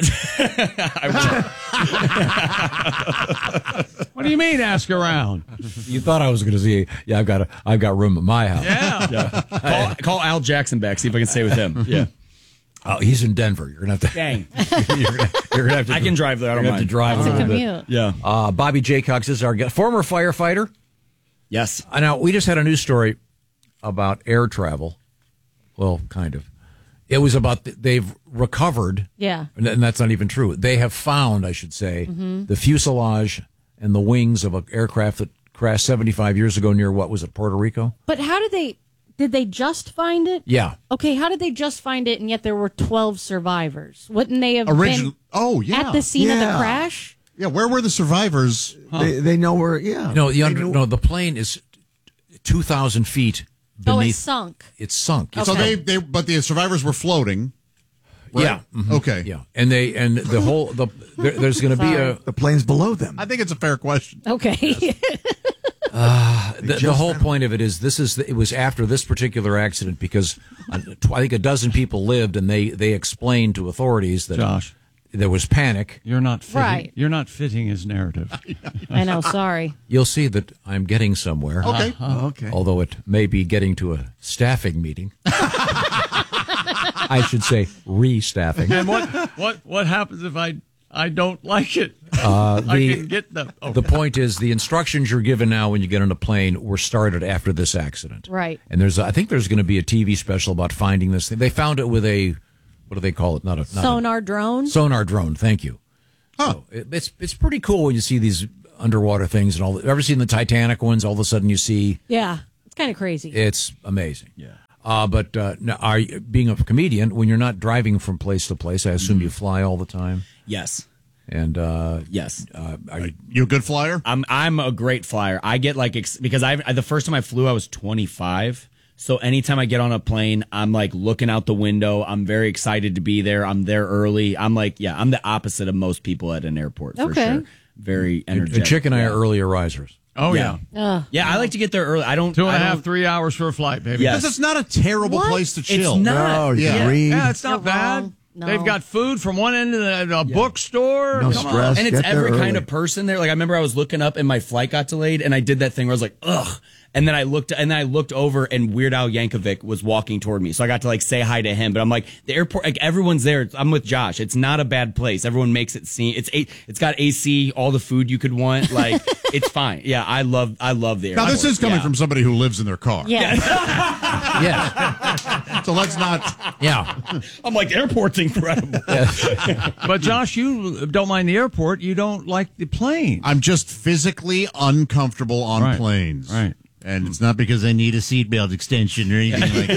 Speaker 4: What do you mean, ask around?
Speaker 2: You thought I was going to say, yeah, I've got a, I've got room at my house.
Speaker 4: Yeah.
Speaker 18: yeah. Call, call Al Jackson back. See if I can stay with him. Yeah.
Speaker 2: Oh, he's in Denver. You're gonna have to.
Speaker 18: Dang.
Speaker 2: you're, gonna, you're gonna have to.
Speaker 18: I can drive there. I
Speaker 2: You're
Speaker 18: don't
Speaker 2: gonna have to
Speaker 18: mind.
Speaker 2: drive
Speaker 3: It's
Speaker 2: a
Speaker 3: a
Speaker 2: little bit.
Speaker 3: commute.
Speaker 18: Yeah.
Speaker 2: Uh, Bobby J. Cox is our guest, former firefighter.
Speaker 18: Yes.
Speaker 2: Uh, now we just had a news story about air travel. Well, kind of. It was about th- they've recovered.
Speaker 3: Yeah.
Speaker 2: And, and that's not even true. They have found, I should say,
Speaker 3: Mhm.
Speaker 2: the fuselage and the wings of an aircraft that crashed seventy-five years ago near what was it, Puerto Rico?
Speaker 3: But how did they? Did they just find it?
Speaker 2: Yeah.
Speaker 3: Okay, how did they just find it and yet there were twelve survivors? Wouldn't they have
Speaker 5: Original.
Speaker 3: been
Speaker 5: Oh, yeah.
Speaker 3: at the scene of the
Speaker 6: Yeah.
Speaker 3: crash?
Speaker 5: Yeah. Where were the survivors?
Speaker 6: They, they know where, yeah.
Speaker 2: No, the
Speaker 6: They
Speaker 2: under,
Speaker 6: knew-
Speaker 2: no, the plane is two thousand feet beneath.
Speaker 3: Oh, it sunk.
Speaker 2: It's sunk.
Speaker 3: Okay.
Speaker 5: So they, they, but the survivors were floating. Right?
Speaker 2: Yeah. mhm.
Speaker 5: Okay.
Speaker 2: Yeah. And they and the whole the there, there's going to be a
Speaker 6: The plane's below them.
Speaker 5: I think it's a fair question.
Speaker 3: Okay.
Speaker 2: Uh, the, the
Speaker 6: just
Speaker 2: whole
Speaker 6: found-
Speaker 2: point of it is this is the, it was after this particular accident because uh, tw- I think a dozen people lived and they they explained to authorities that
Speaker 4: Josh.
Speaker 2: there was panic.
Speaker 4: You're not fitting,
Speaker 3: Right.
Speaker 4: You're not fitting his narrative.
Speaker 3: I know, sorry.
Speaker 2: You'll see that I'm getting somewhere.
Speaker 5: Okay.
Speaker 6: Oh, okay.
Speaker 2: Although it may be getting to a staffing meeting. I should say restaffing.
Speaker 4: And what what what happens if I I don't like it?
Speaker 2: Uh,
Speaker 4: I
Speaker 2: the,
Speaker 4: can get the okay.
Speaker 2: the point is the instructions you're given now when you get on a plane were started after this accident.
Speaker 3: Right.
Speaker 2: And there's, I think there's going to be a T V special about finding this thing. They found it with a, what do they call it? Not a not
Speaker 3: Sonar drone?
Speaker 2: A, sonar drone. Thank you. Huh. So it, it's it's pretty cool when you see these underwater things and all. Ever seen the Titanic ones? All of a sudden you see.
Speaker 3: Yeah, it's kind of crazy.
Speaker 2: It's amazing. Yeah. Uh, but uh, now, are you, being a comedian, when you're not driving from place to place, I assume mm. you fly all the time.
Speaker 18: Yes.
Speaker 2: And uh,
Speaker 18: yes,
Speaker 2: uh, are you,
Speaker 5: you a good flyer?
Speaker 18: I'm I'm a great flyer. I get like ex- because I the first time I flew I was twenty-five. So anytime I get on a plane, I'm like looking out the window. I'm very excited to be there. I'm there early. I'm like, yeah, I'm the opposite of most people at an airport for
Speaker 3: okay.
Speaker 18: sure. Very energetic.
Speaker 2: And Chick and I
Speaker 18: yeah.
Speaker 2: are earlier risers.
Speaker 4: Oh yeah,
Speaker 3: yeah. Uh,
Speaker 18: yeah. I like to get there early. I don't
Speaker 4: two and
Speaker 18: I
Speaker 4: a half,
Speaker 18: don't,
Speaker 4: three hours for a flight, baby.
Speaker 5: Because
Speaker 18: Yes.
Speaker 5: it's not a terrible
Speaker 3: What?
Speaker 5: place to chill.
Speaker 18: It's not.
Speaker 6: No, you
Speaker 5: Yeah.
Speaker 6: can read.
Speaker 4: Yeah, it's not
Speaker 3: You're
Speaker 4: bad.
Speaker 3: wrong. No.
Speaker 4: They've got food from one end of the a bookstore.
Speaker 6: No
Speaker 4: Come on.
Speaker 6: stress.
Speaker 18: and it's
Speaker 6: Get there
Speaker 18: every kind
Speaker 6: early.
Speaker 18: of person there. Like I remember I was looking up and my flight got delayed, and I did that thing where I was like, ugh. And then I looked, and then I looked over, and Weird Al Yankovic was walking toward me, so I got to like say hi to him. But I'm like, the airport, like everyone's there. I'm with Josh. It's not a bad place. Everyone makes it seem it's a, it's got A C, all the food you could want. Like it's fine. Yeah, I love, I love the airport.
Speaker 5: Now, this is coming
Speaker 18: yeah.
Speaker 5: from somebody who lives in their car.
Speaker 3: Yeah.
Speaker 2: Yes.
Speaker 5: So let's not.
Speaker 2: Yeah.
Speaker 18: I'm like, the airport's incredible.
Speaker 4: But Josh, you don't mind the airport. You don't like the plane.
Speaker 5: I'm just physically uncomfortable on
Speaker 4: Right.
Speaker 5: planes.
Speaker 4: Right.
Speaker 5: And it's not because I need a seatbelt extension or anything like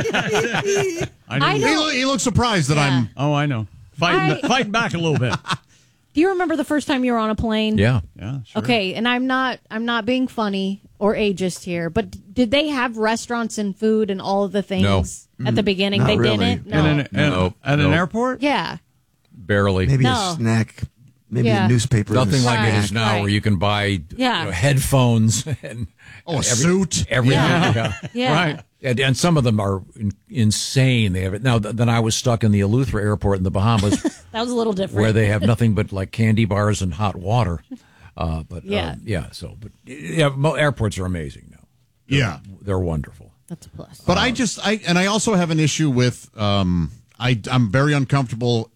Speaker 5: that.
Speaker 4: I
Speaker 3: I
Speaker 5: He,
Speaker 3: know.
Speaker 5: lo- he looks surprised that
Speaker 3: Yeah.
Speaker 5: I'm.
Speaker 4: Oh, I know. Fighting,
Speaker 3: I-
Speaker 4: fighting back a little bit.
Speaker 3: Do you remember the first time you were on a plane?
Speaker 2: Yeah.
Speaker 4: Yeah. Sure.
Speaker 3: Okay, and I'm not I'm not being funny or ageist here, but d- did they have restaurants and food and all of the things
Speaker 2: No.
Speaker 3: at the beginning?
Speaker 6: Not
Speaker 3: They
Speaker 6: really.
Speaker 3: didn't. No.
Speaker 4: In an, in-
Speaker 2: No.
Speaker 4: at an
Speaker 2: No.
Speaker 4: airport?
Speaker 3: Yeah.
Speaker 2: Barely.
Speaker 6: Maybe
Speaker 3: No.
Speaker 6: a snack, maybe
Speaker 3: Yeah.
Speaker 6: a newspaper. and a
Speaker 2: Nothing like it
Speaker 6: snack.
Speaker 2: is now,
Speaker 3: Right.
Speaker 2: where you can buy
Speaker 3: Yeah.
Speaker 2: you know, headphones and
Speaker 5: Oh, a suit.
Speaker 2: everything.
Speaker 3: Yeah.
Speaker 2: Yeah.
Speaker 3: Yeah.
Speaker 4: Right.
Speaker 2: And, and some of them are in, insane. They have it now. Th- then I was stuck in the Eleuthera Airport in the Bahamas,
Speaker 3: That was a little different.
Speaker 2: where they have nothing but like candy bars and hot water. Uh, but
Speaker 3: Yeah.
Speaker 2: uh, yeah. So, but yeah, mo- airports are amazing now. They're,
Speaker 5: Yeah.
Speaker 2: they're wonderful.
Speaker 3: That's a plus.
Speaker 5: But I just, I and I also have an issue with, um, I, I'm very uncomfortable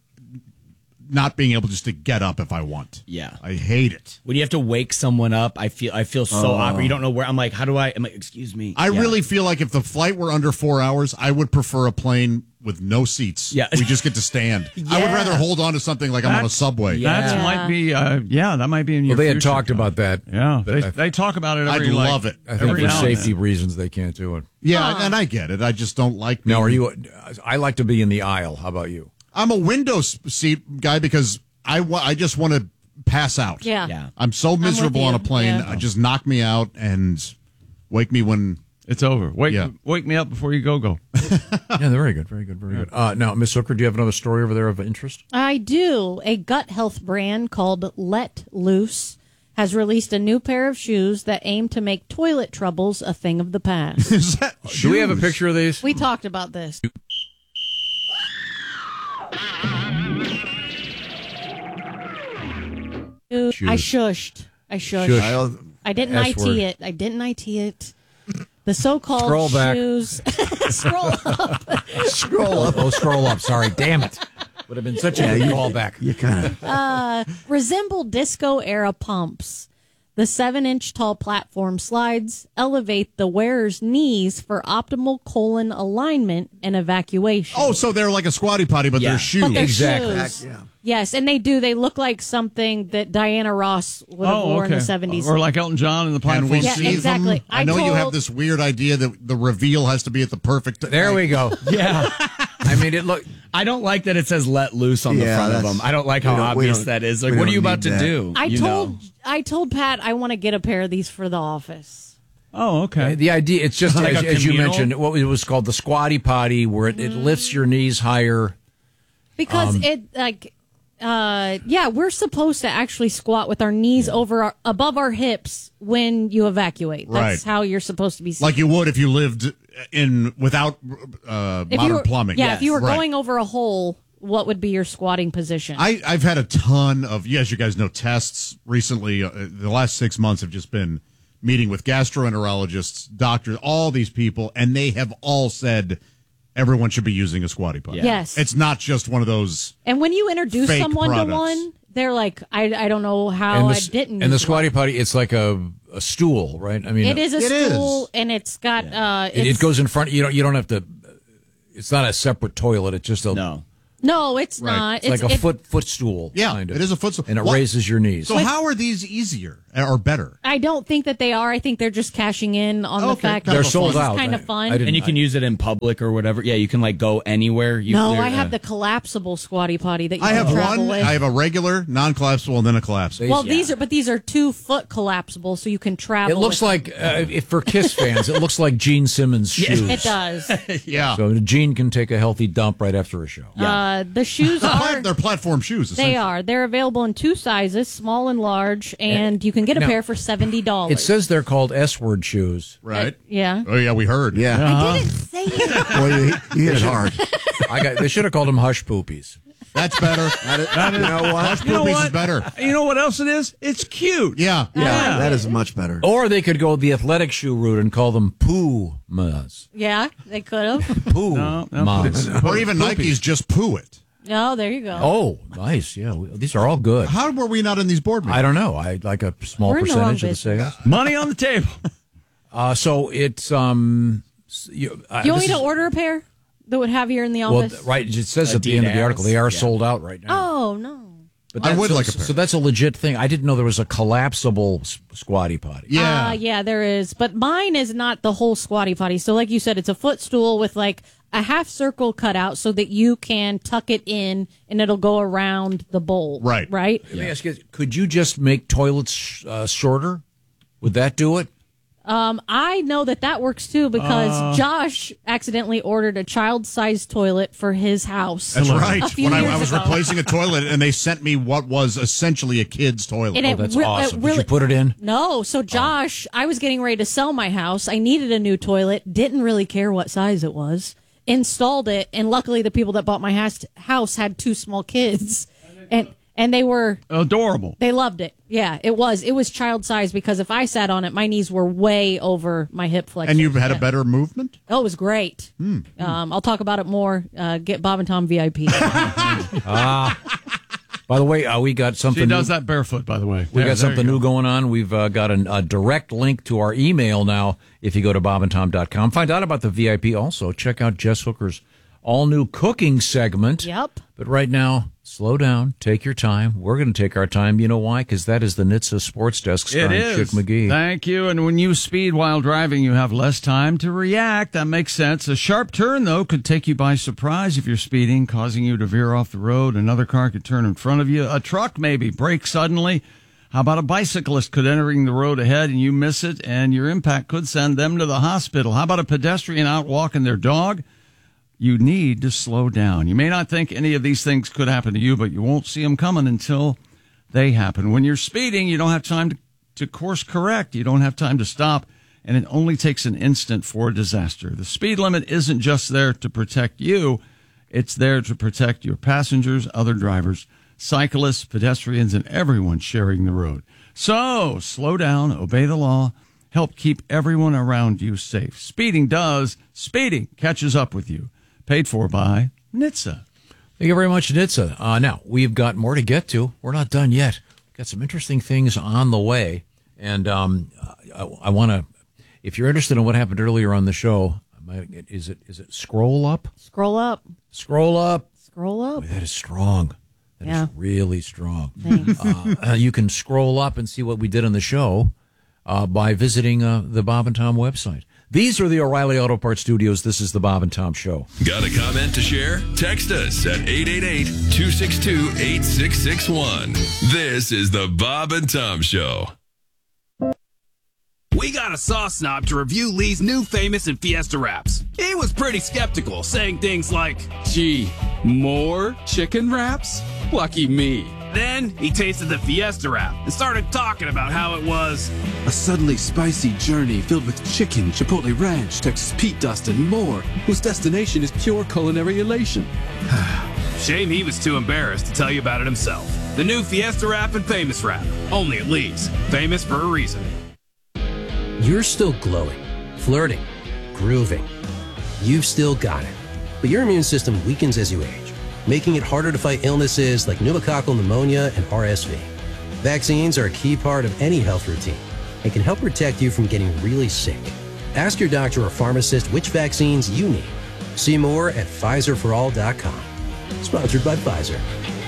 Speaker 5: not being able just to get up if I want.
Speaker 18: Yeah.
Speaker 5: I hate it.
Speaker 18: When you have to wake someone up, I feel I feel so awkward. You don't know where. I'm like, how do I? I'm like, excuse me.
Speaker 5: I
Speaker 18: Yeah.
Speaker 5: really feel like if the flight were under four hours, I would prefer a plane with no seats.
Speaker 18: Yeah.
Speaker 5: We just get to stand. I would
Speaker 18: Yeah.
Speaker 5: rather hold on to something like I'm on a
Speaker 4: That's-
Speaker 5: subway.
Speaker 18: Yeah.
Speaker 4: That might be, uh, yeah, that might be in your
Speaker 2: Well, they had
Speaker 4: future,
Speaker 2: talked
Speaker 4: Josh.
Speaker 2: about that.
Speaker 4: Yeah,
Speaker 2: but
Speaker 4: they,
Speaker 2: I,
Speaker 4: they talk about it
Speaker 5: I'd
Speaker 4: every, like,
Speaker 5: love it.
Speaker 2: I think
Speaker 4: every
Speaker 2: for
Speaker 4: now and
Speaker 2: safety
Speaker 4: then.
Speaker 2: reasons they can't do it.
Speaker 5: Yeah, and I get it. I just don't like.
Speaker 2: Now,
Speaker 5: being-
Speaker 2: are you? I like to be in the aisle. How about you?
Speaker 5: I'm a window s- seat guy because I wa- I just want to pass out.
Speaker 3: Yeah.
Speaker 18: Yeah.
Speaker 5: I'm so
Speaker 3: with
Speaker 5: miserable on
Speaker 3: you.
Speaker 5: a plane.
Speaker 3: Yeah.
Speaker 5: I just knock me out and wake me when.
Speaker 4: It's over. Wake,
Speaker 5: Yeah.
Speaker 4: wake me up before you go go.
Speaker 2: Yeah, they're very good, very good, very good. Uh, now, Miss Hooker, do you have another story over there of interest?
Speaker 3: I do. A gut health brand called Let Loose has released a new pair of shoes that aim to make toilet troubles a thing of the past.
Speaker 5: Is that
Speaker 2: Do we have a
Speaker 5: shoes?
Speaker 2: picture of these?
Speaker 3: We talked about this. Dude, I shushed. I shushed.
Speaker 2: Shush.
Speaker 6: I'll-
Speaker 3: I didn't
Speaker 2: S
Speaker 3: I T
Speaker 2: word.
Speaker 3: it. I didn't I T it. The so-called
Speaker 2: Scroll back.
Speaker 3: shoes. Scroll up.
Speaker 2: Scroll up. Oh, scroll up. Sorry. Damn it. Would have been such a
Speaker 6: Yeah,
Speaker 2: good
Speaker 6: you-
Speaker 2: callback.
Speaker 6: You kind of.
Speaker 3: Uh, resemble disco-era pumps. The seven-inch tall platform slides elevate the wearer's knees for optimal colon alignment and evacuation.
Speaker 5: Oh, so they're like a squatty potty, but
Speaker 18: Yeah.
Speaker 5: they're shoes.
Speaker 3: But they're
Speaker 2: Exactly.
Speaker 3: shoes.
Speaker 6: Yeah.
Speaker 3: Yes, and they do. They look like something that Diana Ross would have
Speaker 4: Oh,
Speaker 3: worn in
Speaker 4: okay.
Speaker 3: the seventies.
Speaker 4: Or like Elton John in the
Speaker 5: Can
Speaker 4: platform.
Speaker 5: we
Speaker 3: Yeah,
Speaker 5: see
Speaker 3: exactly.
Speaker 5: them? I,
Speaker 3: I
Speaker 5: know you have
Speaker 3: told-
Speaker 5: this weird idea that the reveal has to be at the perfect.
Speaker 2: There we go.
Speaker 18: Yeah.
Speaker 2: I mean, it look.
Speaker 18: I don't like that it says "let loose" on the
Speaker 6: Yeah,
Speaker 18: front of
Speaker 6: that's-
Speaker 18: them. I don't like how
Speaker 6: we don't- we
Speaker 18: obvious
Speaker 6: don't-
Speaker 18: that is.
Speaker 6: we
Speaker 18: Like, what are
Speaker 6: don't
Speaker 18: you about
Speaker 6: need
Speaker 18: to
Speaker 6: that.
Speaker 18: do?
Speaker 3: I
Speaker 18: You
Speaker 3: told
Speaker 18: know.
Speaker 3: I told Pat I want to get a pair of these for the office.
Speaker 4: Oh, okay.
Speaker 2: The idea, it's just
Speaker 4: Like
Speaker 2: as,
Speaker 4: a
Speaker 2: as you
Speaker 4: communal?
Speaker 2: mentioned, what it was called the squatty potty, where it, it lifts your knees higher.
Speaker 3: Because
Speaker 2: Um,
Speaker 3: it like uh yeah, we're supposed to actually squat with our knees over our, above our hips when you evacuate. That's
Speaker 5: Right.
Speaker 3: how you're supposed to be
Speaker 5: Like you would if you lived in without uh,
Speaker 3: if you
Speaker 5: modern
Speaker 3: were,
Speaker 5: plumbing.
Speaker 3: Yeah, if you were
Speaker 5: Right.
Speaker 3: going over a hole, what would be your squatting position?
Speaker 5: I, I've had a ton of, yes, you guys know, tests recently. Uh, the last six months have just been meeting with gastroenterologists, doctors, all these people, and they have all said everyone should be using a squatty potty.
Speaker 3: Yeah. Yes.
Speaker 5: It's not just one of those.
Speaker 3: And when you introduce
Speaker 5: Fake
Speaker 3: someone
Speaker 5: products.
Speaker 3: to one, they're like, I, I don't know how
Speaker 2: and
Speaker 3: I
Speaker 2: the,
Speaker 3: didn't.
Speaker 2: And the
Speaker 3: use
Speaker 2: squatty potty, it's like a, a stool, right? I mean,
Speaker 3: It is a
Speaker 5: It
Speaker 3: stool,
Speaker 5: is.
Speaker 3: and it's got. Uh,
Speaker 2: It,
Speaker 3: it's,
Speaker 2: it goes in front. You don't. You don't have to. It's not a separate toilet. It's just a
Speaker 18: No.
Speaker 3: No, it's
Speaker 5: Right.
Speaker 3: not.
Speaker 2: It's, like a
Speaker 3: it-
Speaker 2: foot footstool.
Speaker 5: Yeah,
Speaker 2: kind of.
Speaker 5: it is a footstool.
Speaker 2: and it
Speaker 5: What-
Speaker 2: raises your knees.
Speaker 5: So how are these easier or better?
Speaker 3: I don't think that they are. I think they're just cashing in on the
Speaker 5: Okay,
Speaker 3: fact
Speaker 5: kind
Speaker 3: that
Speaker 5: of
Speaker 3: this
Speaker 5: a fun-
Speaker 3: is
Speaker 2: They're sold out.
Speaker 3: kind
Speaker 2: I-
Speaker 3: of fun.
Speaker 2: I didn't-
Speaker 18: And you can use it in public or whatever. Yeah, you can like go anywhere. You,
Speaker 3: no,
Speaker 18: there-
Speaker 3: I have
Speaker 18: uh,
Speaker 3: the collapsible squatty potty that you
Speaker 5: I
Speaker 3: can
Speaker 5: have
Speaker 3: travel
Speaker 5: one.
Speaker 3: with.
Speaker 5: I have a regular, non-collapsible, and then a collapsible.
Speaker 3: well, these are, but these are two foot collapsible, so you can travel.
Speaker 2: It looks
Speaker 3: with
Speaker 2: like uh, if for Kiss fans, it looks like Gene Simmons' shoes.
Speaker 3: it does.
Speaker 5: yeah.
Speaker 2: So Gene can take a healthy dump right after a show.
Speaker 3: Uh, the shoes
Speaker 5: They're,
Speaker 3: are.
Speaker 5: plat- they're platform shoes.
Speaker 3: They are. They're available in two sizes, small and large, and you can get a
Speaker 2: Now,
Speaker 3: pair for seventy dollars.
Speaker 2: It says they're called S-word shoes.
Speaker 5: Right.
Speaker 3: yeah.
Speaker 5: Oh yeah, we heard.
Speaker 6: Yeah.
Speaker 3: I didn't say it.
Speaker 6: Boy, you, you hit it hard.
Speaker 2: I got. They should have called them hush poopies.
Speaker 5: That's better.
Speaker 6: That is,
Speaker 4: That
Speaker 6: you
Speaker 4: is-
Speaker 6: know what?
Speaker 5: Hush
Speaker 4: You know
Speaker 5: poopies
Speaker 4: what?
Speaker 5: is better.
Speaker 4: You know what else it is? It's cute.
Speaker 5: Yeah.
Speaker 6: Yeah, that is much better.
Speaker 2: Or they could go the athletic shoe route and call them Pumas.
Speaker 3: Yeah, they could have.
Speaker 2: Poo
Speaker 4: No, no,
Speaker 2: Mas.
Speaker 5: Or even Nike's just poo it.
Speaker 3: No, there you go.
Speaker 2: Oh, nice. Yeah, we- these are all good.
Speaker 5: How were we not in these board meetings?
Speaker 2: I don't know. I like a small
Speaker 3: We're in the wrong
Speaker 2: percentage of the
Speaker 3: business.
Speaker 2: sales.
Speaker 4: Money on the table.
Speaker 2: Uh, so it's um. s- You, uh,
Speaker 3: Do you want me
Speaker 2: this
Speaker 3: to
Speaker 2: is-
Speaker 3: order a pair that would have here in the
Speaker 2: Well,
Speaker 3: office?
Speaker 2: th- right. It says at the end of the
Speaker 18: Adidas.
Speaker 2: article they are
Speaker 18: Yeah.
Speaker 2: sold out right now.
Speaker 3: Oh no.
Speaker 2: But
Speaker 5: I
Speaker 2: that's-
Speaker 5: would
Speaker 2: so,
Speaker 5: like a pair.
Speaker 2: So that's a legit thing. I didn't know there was a collapsible s- squatty potty.
Speaker 5: Yeah.
Speaker 3: Uh, yeah, there is. But mine is not the whole squatty potty. So, like you said, it's a footstool with like a half circle cut out so that you can tuck it in and it'll go around the bowl.
Speaker 5: Right.
Speaker 3: Right?
Speaker 2: Let me ask you: could you just make toilets sh- uh, shorter? Would that do it?
Speaker 3: Um, I know that that works too because
Speaker 5: Uh.
Speaker 3: Josh accidentally ordered a child-sized toilet for his house.
Speaker 5: That's right.
Speaker 3: A few
Speaker 5: When I,
Speaker 3: years
Speaker 5: I was
Speaker 3: ago.
Speaker 5: replacing a toilet, and they sent me what was essentially a kid's toilet.
Speaker 3: And
Speaker 2: Oh,
Speaker 3: it
Speaker 2: that's
Speaker 3: re- it
Speaker 2: awesome. Did
Speaker 3: really-
Speaker 2: you put it in?
Speaker 3: No. So Josh, I was getting ready to sell my house. I needed a new toilet. Didn't really care what size it was. Installed it, and luckily the people that bought my house house had two small kids, and and they were
Speaker 4: Adorable.
Speaker 3: they loved it. Yeah, it was it was child size because if I sat on it, my knees were way over my hip flexion.
Speaker 5: And you've had
Speaker 3: Yeah.
Speaker 5: a better movement?
Speaker 3: Oh, it was great. Um, I'll talk about it more. Uh, get Bob and Tom V I P.
Speaker 2: Ah. By the way, uh, we got something.
Speaker 4: She does
Speaker 2: new.
Speaker 4: that barefoot, by the way.
Speaker 2: We
Speaker 4: There-
Speaker 2: got
Speaker 4: there
Speaker 2: something
Speaker 4: you
Speaker 2: new
Speaker 4: go.
Speaker 2: going on. We've uh, got an, a direct link to our email now. If you go to bob and tom dot com, find out about the V I P. Also, check out Jess Hooker's all new cooking segment.
Speaker 3: Yep.
Speaker 2: But right now, slow down, take your time. We're going to take our time. You know why? Because that is the N H T S A Sports Desk
Speaker 4: It
Speaker 2: starring
Speaker 4: is.
Speaker 2: Chick McGee.
Speaker 4: Thank you. And when you speed while driving, you have less time to react. That makes sense. A sharp turn, though, could take you by surprise if you're speeding, causing you to veer off the road. Another car could turn in front of you. A truck, maybe, brake suddenly. How about a bicyclist could entering the road ahead and you miss it, and your impact could send them to the hospital? How about a pedestrian out walking their dog? You need to slow down. You may not think any of these things could happen to you, but you won't see them coming until they happen. When you're speeding, you don't have time to, to course correct. You don't have time to stop, and it only takes an instant for a disaster. The speed limit isn't just there to protect you. It's there to protect your passengers, other drivers, cyclists, pedestrians, and everyone sharing the road. So slow down, obey the law, help keep everyone around you safe. Speeding does. Speeding catches up with you. Paid for by N H T S A.
Speaker 2: Thank you very much, N H T S A. Uh, now, we've got more to get to. We're not done yet. We've got some interesting things on the way. And um, I, I want to, if you're interested in what happened earlier on the show, is it is it scroll up?
Speaker 3: Scroll up.
Speaker 2: Scroll up.
Speaker 3: Scroll up.
Speaker 2: Boy, that is strong. That
Speaker 3: Yeah.
Speaker 2: is really strong.
Speaker 3: Thanks.
Speaker 2: Uh, uh, you can scroll up and see what we did on the show uh, by visiting uh, the Bob and Tom website. These are the O'Reilly Auto Parts Studios. This is the Bob and Tom Show.
Speaker 11: Got a comment to share? Text us at eight eight eight, two six two, eight six six one. This is the Bob and Tom Show.
Speaker 19: We got a sauce snob to review Lee's new Famous and Fiesta wraps. He was pretty skeptical, saying things like, gee, more chicken wraps? Lucky me. Then he tasted the Fiesta wrap and started talking about how it was
Speaker 20: a suddenly spicy journey filled with chicken, Chipotle Ranch, Texas Pete Dust, and more, whose destination is pure culinary elation.
Speaker 19: Shame he was too embarrassed to tell you about it himself. The new Fiesta wrap and Famous wrap. Only at Lee's. Famous for a reason.
Speaker 21: You're still glowing, flirting, grooving. You've still got it. But your immune system weakens as you age, making it harder to fight illnesses like pneumococcal pneumonia and R S V. Vaccines are a key part of any health routine and can help protect you from getting really sick. Ask your doctor or pharmacist which vaccines you need. See more at Pfizer for all dot com. Sponsored by Pfizer.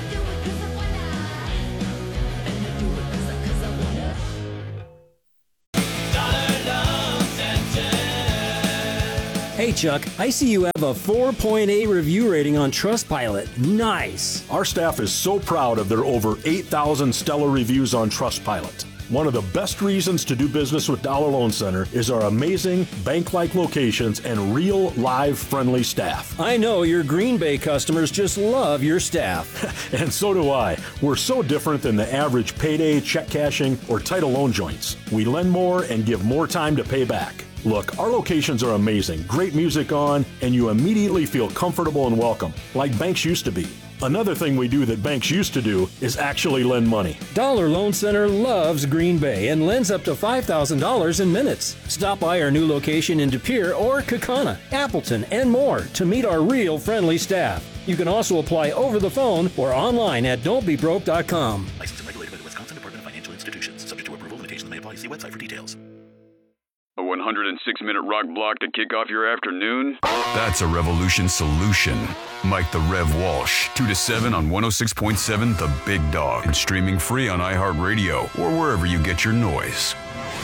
Speaker 8: Hey Chuck, I see you have a four point eight review rating on Trustpilot. Nice.
Speaker 9: Our staff is so proud of their over eight thousand stellar reviews on Trustpilot. One of the best reasons to do business with Dollar Loan Center is our amazing bank-like locations and real, live, friendly staff.
Speaker 8: I know your Green Bay customers just love your staff.
Speaker 9: And so do I. We're so different than the average payday, check cashing, or title loan joints. We lend more and give more time to pay back. Look, our locations are amazing, great music on, and you immediately feel comfortable and welcome, like banks used to be. Another thing we do that banks used to do is actually lend money.
Speaker 8: Dollar Loan Center loves Green Bay and lends up to five thousand dollars in minutes. Stop by our new location in De Pere or Kaukauna, Appleton, and more to meet our real friendly staff. You can also apply over the phone or online at don't be broke dot com.
Speaker 7: Licensed and regulated by the Wisconsin Department of Financial Institutions. Subject to approval, limitations may apply. See website for details.
Speaker 11: A one hundred six minute rock block to kick off your afternoon? That's a Revolution solution. Mike the Rev Walsh, two to seven on one oh six point seven The Big Dog. And streaming free on iHeartRadio or wherever you get your noise.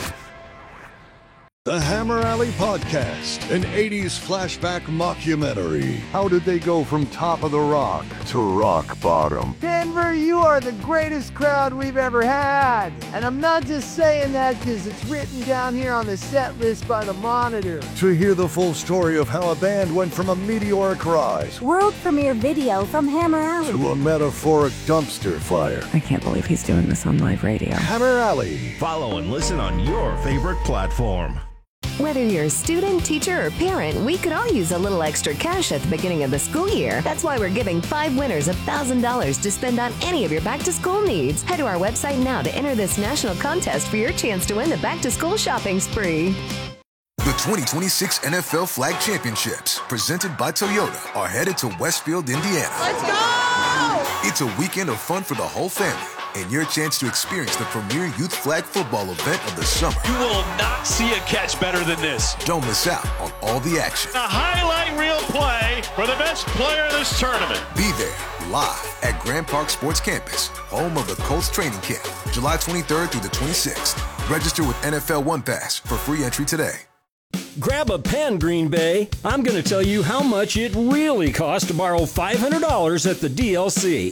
Speaker 22: The Hammer Alley Podcast, an eighties flashback mockumentary. How did they go from top of the rock to rock bottom?
Speaker 23: Denver, you are the greatest crowd we've ever had. And I'm not just saying that because it's written down here on the set list by the Monitor.
Speaker 22: To hear the full story of how a band went from a meteoric rise
Speaker 24: world premiere video from Hammer Alley
Speaker 22: to a metaphoric dumpster fire.
Speaker 24: I can't believe he's doing this on live radio.
Speaker 22: Hammer Alley.
Speaker 25: Follow and listen on your favorite platform.
Speaker 17: Whether you're a student, teacher, or parent, we could all use a little extra cash at the beginning of the school year. That's why we're giving five winners one thousand dollars to spend on any of your back-to-school needs. Head to our website now to enter this national contest for your chance to win the back-to-school shopping spree.
Speaker 26: The twenty twenty-six N F L Flag Championships, presented by Toyota, are headed to Westfield, Indiana.
Speaker 23: Let's go!
Speaker 26: It's a weekend of fun for the whole family and your chance to experience the premier youth flag football event of the summer.
Speaker 13: You will not see a catch better than this.
Speaker 26: Don't miss out on all the action.
Speaker 13: A highlight reel play for the best player in this tournament.
Speaker 26: Be there live at Grand Park Sports Campus, home of the Colts training camp, July twenty-third through the twenty-sixth. Register with N F L One Pass for free entry today.
Speaker 8: Grab a pen, Green Bay. I'm going to tell you how much it really costs to borrow five hundred dollars at the D L C.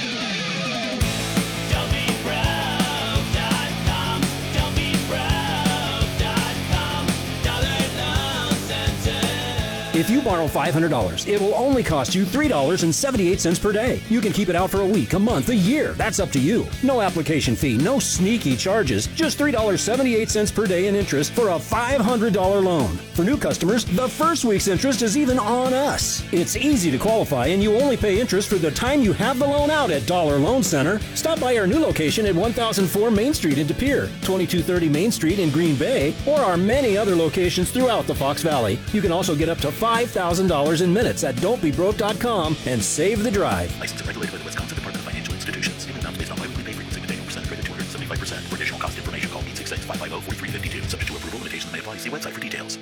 Speaker 8: If you borrow five hundred dollars, it will only cost you three dollars and seventy-eight cents per day. You can keep it out for a week, a month, a year. That's up to you. No application fee, no sneaky charges. Just three dollars and seventy-eight cents per day in interest for a five hundred dollars loan. For new customers, the first week's interest is even on us. It's easy to qualify, and you only pay interest for the time you have the loan out at Dollar Loan Center. Stop by our new location at one thousand four Main Street in De Pere, twenty-two thirty Main Street in Green Bay, or our many other locations throughout the Fox Valley. You can also get up to five thousand dollars in minutes at don't be broke dot com and save the drive.
Speaker 7: Licensed and regulated by the Wisconsin Department of Financial Institutions. Income amounts based on biweekly pay frequency with annual percent rated two hundred seventy-five percent. For additional cost information, call eight six six, five five zero, four three five two. Subject to approval, limitations may apply. See website for details.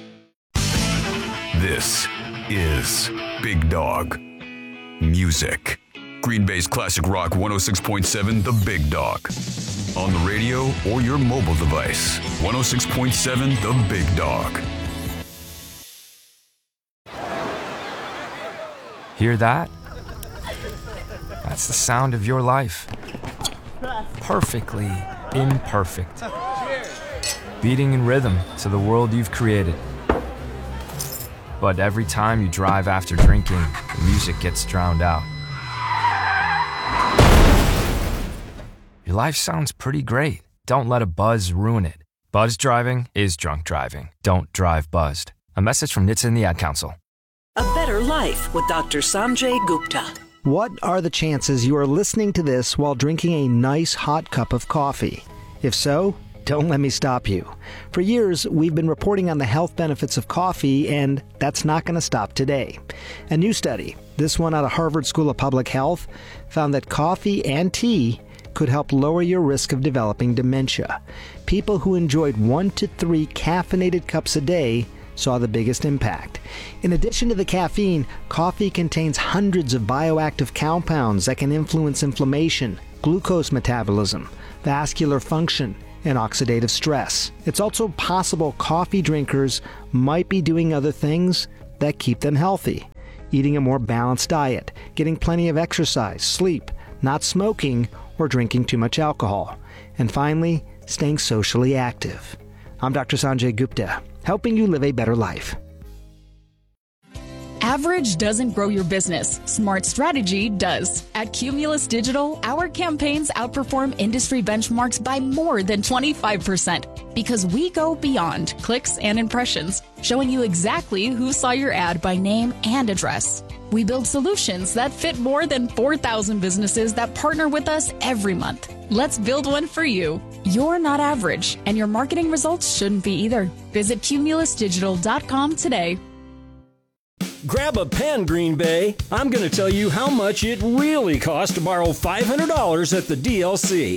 Speaker 11: This is Big Dog Music. Green Bay's classic rock one oh six point seven The Big Dog. On the radio or your mobile device. one oh six point seven The Big Dog.
Speaker 27: Hear that? That's the sound of your life. Perfectly imperfect. Beating in rhythm to the world you've created. But every time you drive after drinking, the music gets drowned out. Your life sounds pretty great. Don't let a buzz ruin it. Buzz driving is drunk driving. Don't drive buzzed. A message from N H T S A and the Ad Council.
Speaker 28: A better life with Doctor Sanjay Gupta.
Speaker 29: What are the chances you are listening to this while drinking a nice hot cup of coffee? If so,
Speaker 1: don't let me stop you. For years, we've been reporting on the health benefits of coffee, and that's not going to stop today. A new study, this one out of Harvard School of Public Health, found that coffee and tea could help lower your risk of developing dementia. People who enjoyed one to three caffeinated cups a day saw the biggest impact. In addition to the caffeine, coffee contains hundreds of bioactive compounds that can influence inflammation, glucose metabolism, vascular function, and oxidative stress. It's also possible coffee drinkers might be doing other things that keep them healthy. Eating a more balanced diet, getting plenty of exercise, sleep, not smoking, or drinking too much alcohol. And finally, staying socially active. I'm Doctor Sanjay Gupta, helping you live a better life.
Speaker 6: Average doesn't grow your business. Smart strategy does. At Cumulus Digital, our campaigns outperform industry benchmarks by more than twenty-five percent because we go beyond clicks and impressions, showing you exactly who saw your ad by name and address. We build solutions that fit more than four thousand businesses that partner with us every month. Let's build one for you. You're not average, and your marketing results shouldn't be either. Visit cumulus digital dot com today.
Speaker 8: Grab a pen, Green Bay. I'm going to tell you how much it really costs to borrow five hundred dollars at the D L C.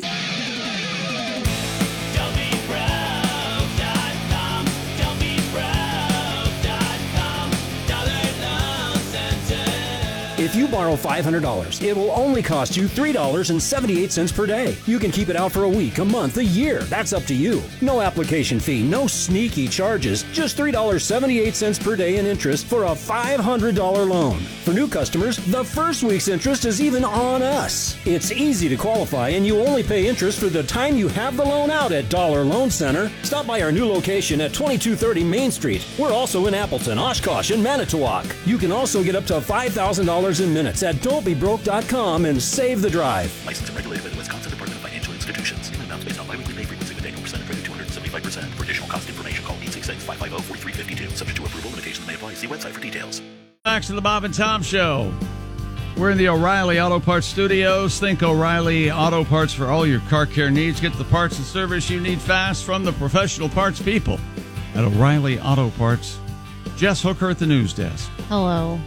Speaker 8: If you borrow five hundred dollars, it will only cost you three dollars and seventy-eight cents per day. You can keep it out for a week, a month, a year. That's up to you. No application fee, no sneaky charges. Just three dollars and seventy-eight cents per day in interest for a five hundred dollars loan. For new customers, the first week's interest is even on us. It's easy to qualify, and you only pay interest for the time you have the loan out at Dollar Loan Center. Stop by our new location at twenty-two thirty Main Street. We're also in Appleton, Oshkosh, and Manitowoc. You can also get up to five thousand dollars in minutes at don't be broke dot com and save the drive.
Speaker 7: Licensed and regulated by the Wisconsin Department of Financial Institutions. Payment amounts based on biweekly pay frequency with annual percentage rate of two hundred seventy-five percent. For additional cost information, call eight six six, five five zero, four three five two. Subject to approval, limitations may apply. See website for details.
Speaker 4: Back to the Bob and Tom Show. We're in the O'Reilly Auto Parts Studios. Think O'Reilly Auto Parts for all your car care needs. Get the parts and service you need fast from the professional parts people at O'Reilly Auto Parts. Jess Hooker at the news desk.
Speaker 3: Hello.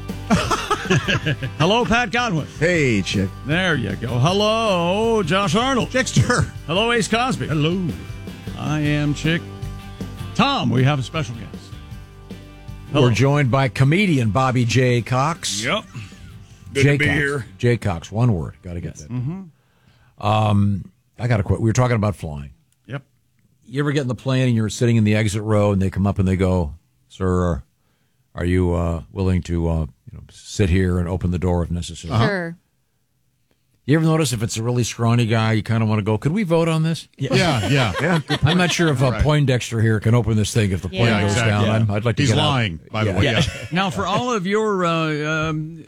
Speaker 4: Hello, Pat Godwin.
Speaker 10: Hey, Chick.
Speaker 4: There you go. Hello, Josh Arnold.
Speaker 5: Chickster.
Speaker 4: Hello, Ace Cosby.
Speaker 5: Hello.
Speaker 4: I am Chick. Tom, we have a special guest. Hello.
Speaker 2: We're joined by comedian Bobby J. Cox.
Speaker 4: Yep.
Speaker 10: Good
Speaker 2: J.
Speaker 10: to be
Speaker 2: Cox.
Speaker 10: here.
Speaker 2: J. Cox, one word. Got to get that.
Speaker 4: Mm-hmm.
Speaker 2: Um, I got to quit. We were talking about flying.
Speaker 4: Yep.
Speaker 2: You ever get in the plane and you're sitting in the exit row and they come up and they go, "Sir, are you uh, willing to uh, you know, sit here and open the door if necessary?"
Speaker 3: Uh-huh. Sure.
Speaker 2: You ever notice if it's a really scrawny guy, you kind of want to go, "Could we vote on this?"
Speaker 5: Yeah, yeah. yeah.
Speaker 2: yeah. I'm not sure if uh,
Speaker 5: Right.
Speaker 2: Poindexter here can open this thing if the plane
Speaker 3: Yeah.
Speaker 2: goes
Speaker 5: exactly.
Speaker 2: down.
Speaker 5: Yeah.
Speaker 2: I'm, I'd like to
Speaker 5: He's
Speaker 2: get out.
Speaker 5: lying, by the
Speaker 2: Yeah.
Speaker 5: way.
Speaker 2: Yeah.
Speaker 5: Yeah.
Speaker 4: Now, for all of your uh, um,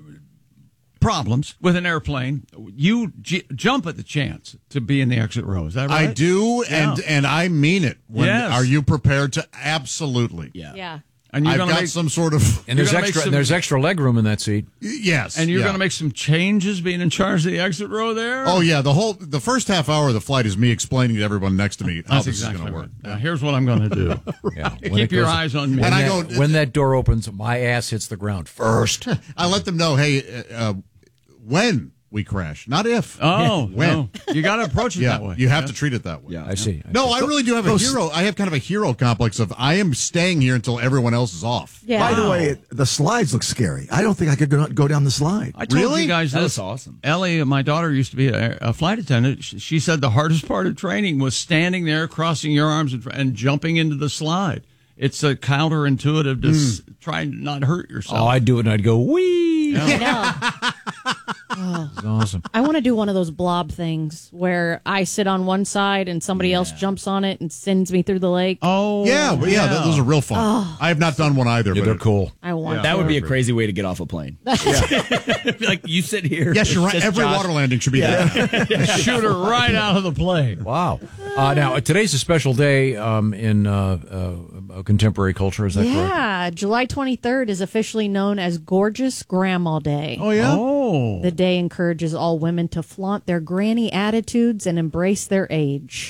Speaker 4: problems with an airplane, you j- jump at the chance to be in the exit row. Is that right?
Speaker 5: I do,
Speaker 4: Yeah.
Speaker 5: and and I mean it. When,
Speaker 4: Yes.
Speaker 5: Are you prepared to? Absolutely.
Speaker 4: Yeah.
Speaker 3: Yeah.
Speaker 4: And you're
Speaker 5: I've
Speaker 4: gonna
Speaker 5: got
Speaker 4: make,
Speaker 5: some sort of.
Speaker 2: And there's
Speaker 4: You're gonna
Speaker 2: extra.
Speaker 4: make some-
Speaker 2: There's extra leg room in that seat.
Speaker 5: Yes.
Speaker 4: and you're
Speaker 5: yeah.
Speaker 4: going to make some changes being in charge of the exit row there?
Speaker 5: Oh yeah, the whole the first half hour of the flight is me explaining to everyone next to me how
Speaker 4: That's
Speaker 5: this
Speaker 4: exactly
Speaker 5: is going
Speaker 4: right.
Speaker 5: to work.
Speaker 4: Now, here's what I'm going to do.
Speaker 2: Yeah. When
Speaker 4: Keep
Speaker 2: it
Speaker 4: your
Speaker 2: goes-
Speaker 4: eyes on me.
Speaker 2: When
Speaker 5: And I
Speaker 2: that,
Speaker 5: go-
Speaker 2: when that door opens, my ass hits the ground first.
Speaker 5: I let them know, hey, uh, when we crash, not if.
Speaker 4: Oh,
Speaker 5: when.
Speaker 4: no. You got to approach it
Speaker 5: Yeah,
Speaker 4: that way.
Speaker 5: you have
Speaker 4: Yeah.
Speaker 5: to treat it that way.
Speaker 10: Yeah.
Speaker 2: I see. I
Speaker 5: No,
Speaker 2: see.
Speaker 5: I really do have a
Speaker 10: Those-
Speaker 5: hero. I have kind of a hero complex of I am staying here until everyone else is off.
Speaker 3: Yeah.
Speaker 10: By the way, the slides look scary. I don't think I could go, go down the slide.
Speaker 4: I told
Speaker 5: Really?
Speaker 4: you guys
Speaker 10: That
Speaker 4: this.
Speaker 10: was awesome.
Speaker 4: Ellie, my daughter, used to be a, a flight attendant. She, she said the hardest part of training was standing there, crossing your arms, and, and jumping into the slide. It's a counterintuitive to s- try and not hurt yourself.
Speaker 2: Oh, I'd do it and I'd go, wee.
Speaker 3: I know.
Speaker 2: It's awesome.
Speaker 3: I want to do one of those blob things where I sit on one side and somebody else jumps on it and sends me through the lake.
Speaker 4: Oh,
Speaker 5: Yeah, well, yeah, th- those are real fun.
Speaker 3: Oh.
Speaker 5: I have not done one either.
Speaker 2: Yeah,
Speaker 5: but
Speaker 2: they're
Speaker 5: it-
Speaker 2: cool.
Speaker 3: I want
Speaker 10: That
Speaker 3: to.
Speaker 10: would be a crazy way to get off a plane. like you sit here.
Speaker 5: Yes, you're right.
Speaker 10: Just
Speaker 5: Every
Speaker 10: Josh.
Speaker 5: water landing should be that.
Speaker 4: shoot her right out of the plane.
Speaker 2: Wow. Uh, now, today's a special day um, in uh, uh, contemporary culture. Is that correct?
Speaker 3: Yeah, July twenty-third is officially known as Gorgeous Grandma Day.
Speaker 5: Oh, yeah?
Speaker 4: Oh.
Speaker 3: The day encourages all women to flaunt their granny attitudes and embrace their age.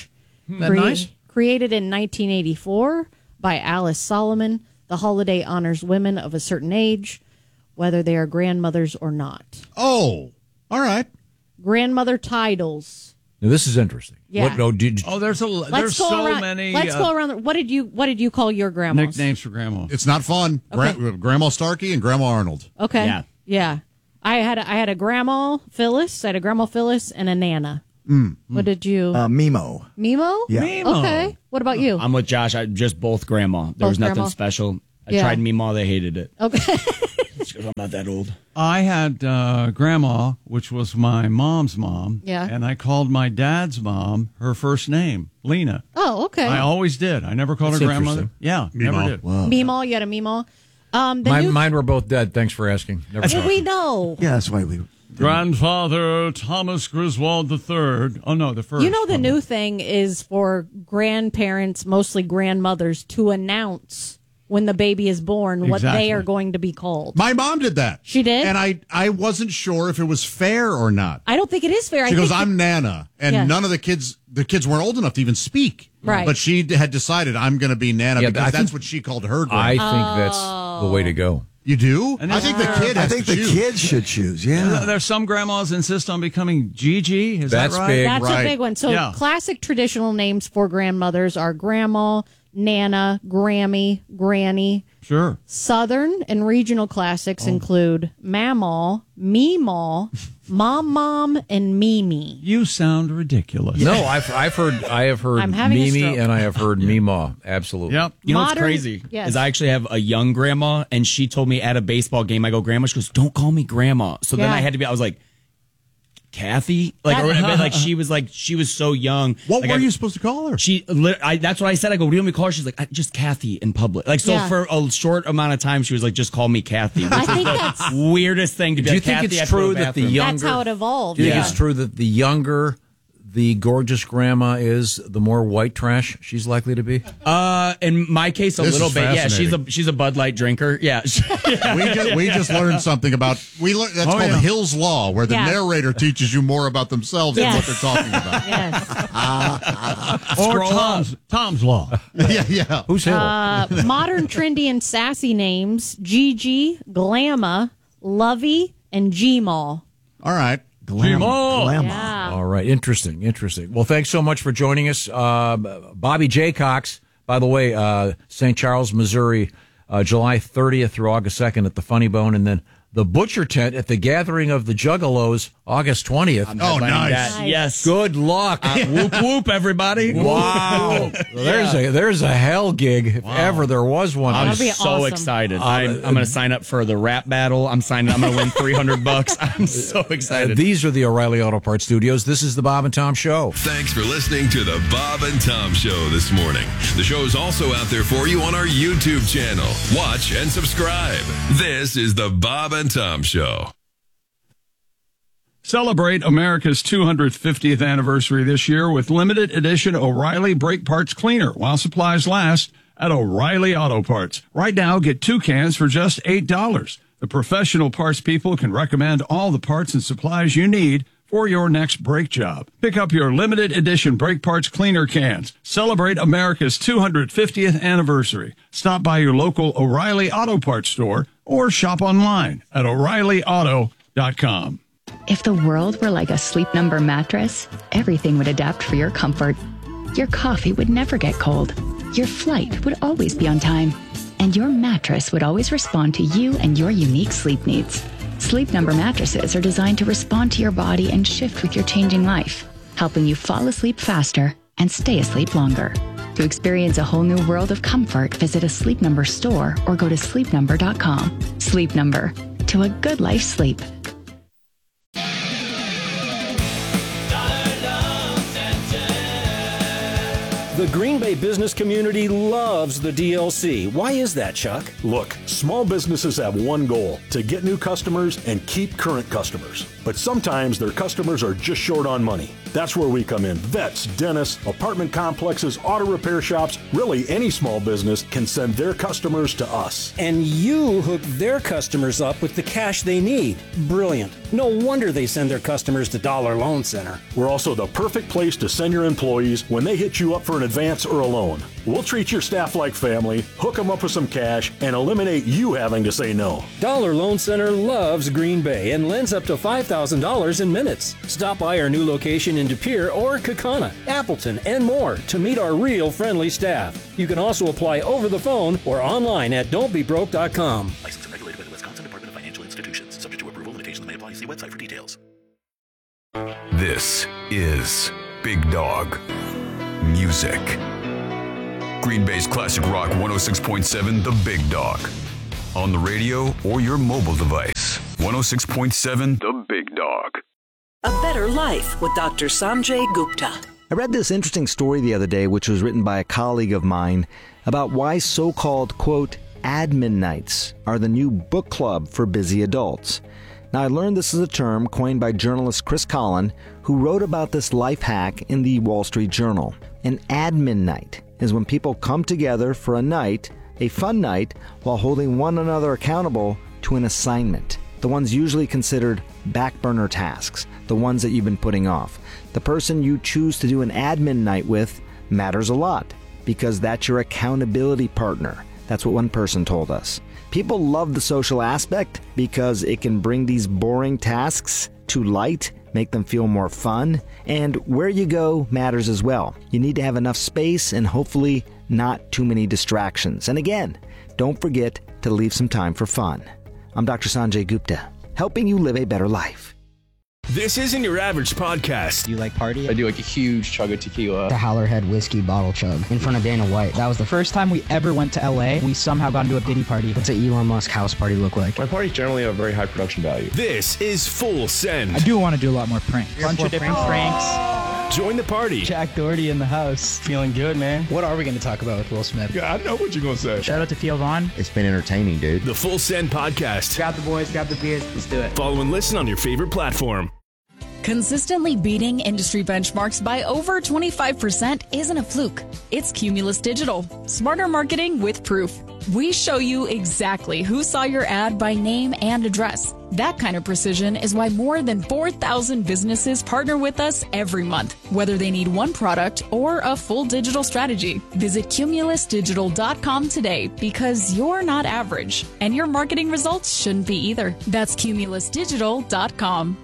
Speaker 4: that nice?
Speaker 3: Created in nineteen eighty-four by Alice Solomon, the holiday honors women of a certain age, whether they are grandmothers or not.
Speaker 5: Oh, all right.
Speaker 3: Grandmother titles.
Speaker 2: Now, this is interesting.
Speaker 3: Yeah.
Speaker 2: What, oh, did,
Speaker 4: Oh, there's a
Speaker 3: Let's
Speaker 4: there's
Speaker 3: go
Speaker 4: so
Speaker 3: around,
Speaker 4: many.
Speaker 3: Let's
Speaker 4: uh,
Speaker 3: go around. What did you What did you call your grandmas?
Speaker 4: nicknames for grandma.
Speaker 5: It's not fun.
Speaker 3: Okay.
Speaker 5: Gra- Grandma Starkey and Grandma Arnold.
Speaker 3: Okay.
Speaker 10: Yeah.
Speaker 3: Yeah. I had a, I had a grandma Phyllis. I had a grandma Phyllis and a Nana.
Speaker 10: Mm.
Speaker 3: What did you?
Speaker 10: Uh, Mimo.
Speaker 3: Mimo.
Speaker 10: Yeah.
Speaker 4: Mimo.
Speaker 3: Okay. What about you?
Speaker 10: I'm with Josh. I just both grandma. There
Speaker 3: Both
Speaker 10: was nothing
Speaker 3: grandma?
Speaker 10: special. I
Speaker 3: Yeah.
Speaker 10: tried Mimo. They hated it.
Speaker 3: Okay.
Speaker 10: It's 'cause I'm not that old.
Speaker 4: I had uh, grandma, which was my mom's mom.
Speaker 3: Yeah.
Speaker 4: And I called my dad's mom her first name, Lena.
Speaker 3: Oh, okay.
Speaker 4: I always did. I never called
Speaker 2: That's
Speaker 4: her grandmother.
Speaker 2: interesting.
Speaker 4: Yeah,
Speaker 2: Meemaw.
Speaker 4: never did.
Speaker 2: Wow.
Speaker 3: Meemaw. You had a Meemaw. Um, the
Speaker 2: mine,
Speaker 3: new,
Speaker 2: mine were both dead. Thanks for asking. Never
Speaker 3: Well,
Speaker 2: mind.
Speaker 3: we know.
Speaker 10: Yeah, that's why we.
Speaker 4: Grandfather Thomas Griswold the Third. Oh no, the first.
Speaker 3: You know, the new thing is for grandparents, mostly grandmothers, to announce when the baby is born what
Speaker 5: Exactly.
Speaker 3: they are going to be called.
Speaker 5: My mom did that.
Speaker 3: She did?
Speaker 5: And I, I wasn't sure if it was fair or not.
Speaker 3: I don't think it is fair.
Speaker 5: She
Speaker 3: I
Speaker 5: goes,
Speaker 3: think
Speaker 5: I'm Nana. And
Speaker 3: Yeah.
Speaker 5: none of the kids, the kids weren't old enough to even speak.
Speaker 3: Right.
Speaker 5: But she had decided, I'm going to be Nana
Speaker 2: Yeah,
Speaker 5: because
Speaker 2: I
Speaker 5: that's
Speaker 2: think-
Speaker 5: what she called her.
Speaker 2: I
Speaker 5: grandma.
Speaker 2: think that's the way to go.
Speaker 5: You do?
Speaker 4: And
Speaker 5: I
Speaker 4: it's-
Speaker 5: think the kid has
Speaker 10: I think
Speaker 5: to
Speaker 10: the
Speaker 5: choose.
Speaker 10: kids should choose. Yeah.
Speaker 4: There's some grandmas insist on becoming Gigi. Is
Speaker 2: That's
Speaker 4: that right?
Speaker 2: big.
Speaker 3: that's
Speaker 5: right.
Speaker 3: a big one. So
Speaker 4: Yeah.
Speaker 3: classic traditional names for grandmothers are grandma, Nana, Grammy, Granny.
Speaker 4: Sure.
Speaker 3: Southern and regional
Speaker 2: Oh.
Speaker 3: classics include Mamaw, Meemaw, Mom Mom, and Mimi.
Speaker 4: You sound ridiculous.
Speaker 2: No, I've I've heard I have heard
Speaker 3: I'm having a
Speaker 2: Mimi
Speaker 3: stroke.
Speaker 2: and I have heard Meemaw. Absolutely.
Speaker 4: Yep.
Speaker 10: You know what's
Speaker 3: Modern-
Speaker 10: crazy?
Speaker 3: yes.
Speaker 10: Is I actually have a young grandma, and she told me at a baseball game, I go, Grandma, she goes, don't call me Grandma. So then
Speaker 3: Yeah.
Speaker 10: I had to be, I was like, Kathy? Like, or,
Speaker 3: That-
Speaker 10: like she was like, she was so young.
Speaker 5: What
Speaker 10: Like,
Speaker 5: were
Speaker 10: I-
Speaker 5: you supposed to call her?
Speaker 10: She, lit- I, that's what I said. I go, what do you want me to call her? She's like, I, just Kathy in public. Like, so
Speaker 3: Yeah.
Speaker 10: for a short amount of time, she was like, just call me Kathy. Which
Speaker 3: I
Speaker 10: is
Speaker 3: think
Speaker 10: the
Speaker 3: that's
Speaker 10: weirdest thing to be
Speaker 2: Do you
Speaker 10: like,
Speaker 2: think
Speaker 10: Kathy,
Speaker 2: it's
Speaker 10: I have to go to
Speaker 2: true
Speaker 10: the
Speaker 2: that the
Speaker 10: bathroom.
Speaker 2: young-
Speaker 3: that's how it evolved.
Speaker 2: Do you think
Speaker 3: yeah.
Speaker 2: it's true that the younger the gorgeous grandma is, the more white trash she's likely to be?
Speaker 10: Uh, in my case, a
Speaker 5: This
Speaker 10: little
Speaker 5: is
Speaker 10: bit. Yeah, she's a
Speaker 5: fascinating.
Speaker 10: she's a Bud Light drinker. Yeah.
Speaker 5: we, just, we just learned something about we learned that's
Speaker 4: Oh,
Speaker 5: called
Speaker 4: yeah.
Speaker 5: Hill's Law, where the
Speaker 3: Yeah.
Speaker 5: narrator teaches you more about themselves than what
Speaker 3: Yes.
Speaker 5: they're talking about.
Speaker 3: Yes.
Speaker 4: Or
Speaker 10: Scroll
Speaker 4: Tom's, Tom's Law.
Speaker 5: yeah, yeah.
Speaker 2: Who's Hill?
Speaker 3: Uh, modern, trendy, and sassy names: Gigi, Glamma, Lovey, and G-Mall.
Speaker 5: All right.
Speaker 4: Glamor.
Speaker 10: Oh.
Speaker 3: Yeah.
Speaker 2: All right, interesting, interesting. Well, thanks so much for joining us, uh, Bobby J. Cox. By the way, uh, Saint Charles, Missouri, uh, July thirtieth through August second at the Funny Bone, and then the Butcher Tent at the Gathering of the Juggalos, August twentieth.
Speaker 10: I'm
Speaker 5: Oh,
Speaker 10: headlining
Speaker 5: nice.
Speaker 10: that.
Speaker 3: Nice.
Speaker 10: Yes.
Speaker 2: Good luck.
Speaker 10: Uh, whoop whoop, everybody.
Speaker 2: Wow. There's a there's a hell gig if ever there was one.
Speaker 10: I'm
Speaker 3: That'd be
Speaker 10: so
Speaker 3: awesome.
Speaker 10: excited. I'm, I'm going to sign up for the rap battle. I'm signing. I'm going to win three hundred bucks. I'm so
Speaker 2: Uh,
Speaker 10: excited.
Speaker 2: these are the O'Reilly Auto Parts Studios. This is the Bob and Tom Show.
Speaker 11: Thanks for listening to the Bob and Tom Show this morning. The show is also out there for you on our YouTube channel. Watch and subscribe. This is the Bob and Tom Show.
Speaker 4: Celebrate America's two hundred fiftieth anniversary this year with limited edition O'Reilly Brake Parts Cleaner while supplies last at O'Reilly Auto Parts. Right now, get two cans for just eight dollars. The professional parts people can recommend all the parts and supplies you need for your next brake job. Pick up your limited edition brake parts cleaner cans. Celebrate America's two hundred fiftieth anniversary. Stop by your local O'Reilly Auto Parts store or shop online at O'Reilly Auto dot com.
Speaker 12: If the world were like a Sleep Number mattress, everything would adapt for your comfort. Your coffee would never get cold. Your flight would always be on time. And your mattress would always respond to you and your unique sleep needs. Sleep Number mattresses are designed to respond to your body and shift with your changing life, helping you fall asleep faster and stay asleep longer. To experience a whole new world of comfort, visit a Sleep Number store or go to sleep number dot com. Sleep Number. To a good life sleep.
Speaker 8: The Green Bay business community loves the D L C. Why is that, Chuck?
Speaker 9: Look, small businesses have one goal, to get new customers and keep current customers. But sometimes their customers are just short on money. That's where we come in. Vets, dentists, apartment complexes, auto repair shops, really any small business can send their customers to us.
Speaker 8: And you hook their customers up with the cash they need. Brilliant. No wonder they send their customers to Dollar Loan Center.
Speaker 9: We're also the perfect place to send your employees when they hit you up for an advance or a loan. We'll treat your staff like family, hook them up with some cash, and eliminate you having to say no.
Speaker 8: Dollar Loan Center loves Green Bay and lends up to five thousand dollars in minutes. Stop by our new location in De Pere or Kaukauna, Appleton, and more to meet our real friendly staff. You can also apply over the phone or online at don't be broke dot com.
Speaker 7: Licensed and regulated by the Wisconsin Department of Financial Institutions. Subject to approval, limitations may apply. See website for details.
Speaker 11: This is Big Dog Music. Green Bay's classic rock one oh six point seven, The Big Dog. On the radio or your mobile device. one oh six point seven, The Big Dog.
Speaker 28: A Better Life with Doctor Sanjay Gupta.
Speaker 1: I read this interesting story the other day, which was written by a colleague of mine, about why so-called, quote, admin nights are the new book club for busy adults. Now, I learned this is a term coined by journalist Chris Collin, who wrote about this life hack in the Wall Street Journal. An admin night is when people come together for a night, a fun night, while holding one another accountable to an assignment. The ones usually considered back burner tasks, the ones that you've been putting off. The person you choose to do an admin night with matters a lot, because that's your accountability partner. That's what one person told us. People love the social aspect because it can bring these boring tasks to light, make them feel more fun, and where you go matters as well. You need to have enough space and hopefully not too many distractions. And again, don't forget to leave some time for fun. I'm Doctor Sanjay Gupta, helping you live a better life.
Speaker 14: This isn't your average podcast.
Speaker 15: Do you like party?
Speaker 14: I do like a huge chug of tequila.
Speaker 15: The Howlerhead whiskey bottle chug in front of Dana White. That was the first time we ever went to L A. We somehow got into a Diddy party. What's an Elon Musk house party look like?
Speaker 14: My parties generally have very high production value. This is Full Send.
Speaker 15: I do want to do a lot more pranks. A bunch of different pranks. pranks.
Speaker 14: Join the party.
Speaker 15: Jack Doherty in the house. Feeling good, man. What are we going to talk about with Will Smith?
Speaker 14: Yeah, I know what you're going to say.
Speaker 15: Shout out to Theo Vaughn.
Speaker 16: It's been entertaining, dude.
Speaker 14: The Full Send podcast.
Speaker 15: Grab the boys, grab the beers. Let's do it.
Speaker 14: Follow and listen on your favorite platform.
Speaker 6: Consistently beating industry benchmarks by over twenty-five percent isn't a fluke. It's Cumulus Digital. Smarter marketing with proof. We show you exactly who saw your ad by name and address. That kind of precision is why more than four thousand businesses partner with us every month, whether they need one product or a full digital strategy. Visit cumulus digital dot com today, because you're not average, and your marketing results shouldn't be either. That's cumulus digital dot com.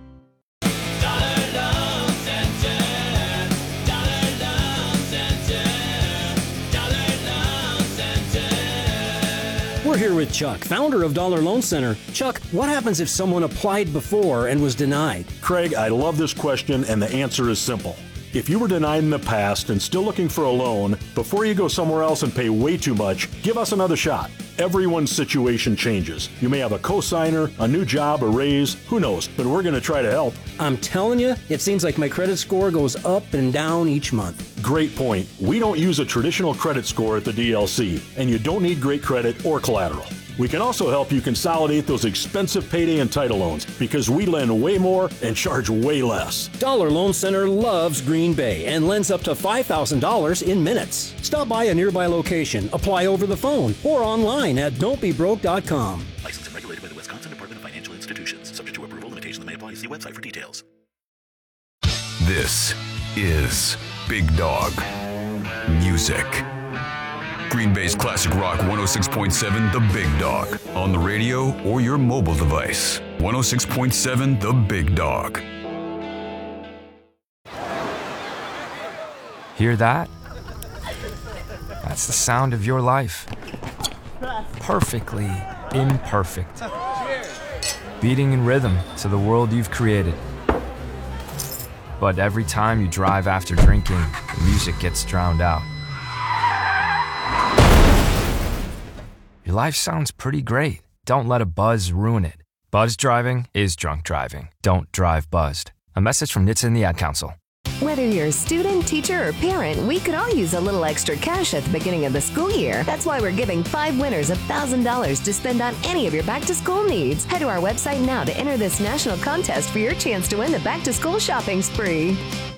Speaker 8: We're here with Chuck, founder of Dollar Loan Center. Chuck, what happens if someone applied before and was denied?
Speaker 9: Craig, I love this question, and the answer is simple. If you were denied in the past and still looking for a loan, before you go somewhere else and pay way too much, give us another shot. Everyone's situation changes. You may have a cosigner, a new job, a raise, who knows, but we're going to try to help.
Speaker 8: I'm telling you, it seems like my credit score goes up and down each month.
Speaker 9: Great point. We don't use a traditional credit score at the D L C, and you don't need great credit or collateral. We can also help you consolidate those expensive payday and title loans, because we lend way more and charge way less.
Speaker 8: Dollar Loan Center loves Green Bay and lends up to five thousand dollars in minutes. Stop by a nearby location, apply over the phone, or online at don't be broke dot com.
Speaker 7: Licensed and regulated by the Wisconsin Department of Financial Institutions. Subject to approval, limitations may apply. See website for details.
Speaker 11: This is Big Dog Music. Green Bay's classic rock one oh six point seven, The Big Dog. On the radio or your mobile device. one oh six point seven, The Big Dog.
Speaker 27: Hear that? That's the sound of your life. Perfectly imperfect. Beating in rhythm to the world you've created. But every time you drive after drinking, the music gets drowned out. Your life sounds pretty great. Don't let a buzz ruin it. Buzz driving is drunk driving. Don't drive buzzed. A message from N H T S A and the Ad Council.
Speaker 17: Whether you're a student, teacher, or parent, we could all use a little extra cash at the beginning of the school year. That's why we're giving five winners one thousand dollars to spend on any of your back-to-school needs. Head to our website now to enter this national contest for your chance to win the back-to-school shopping spree.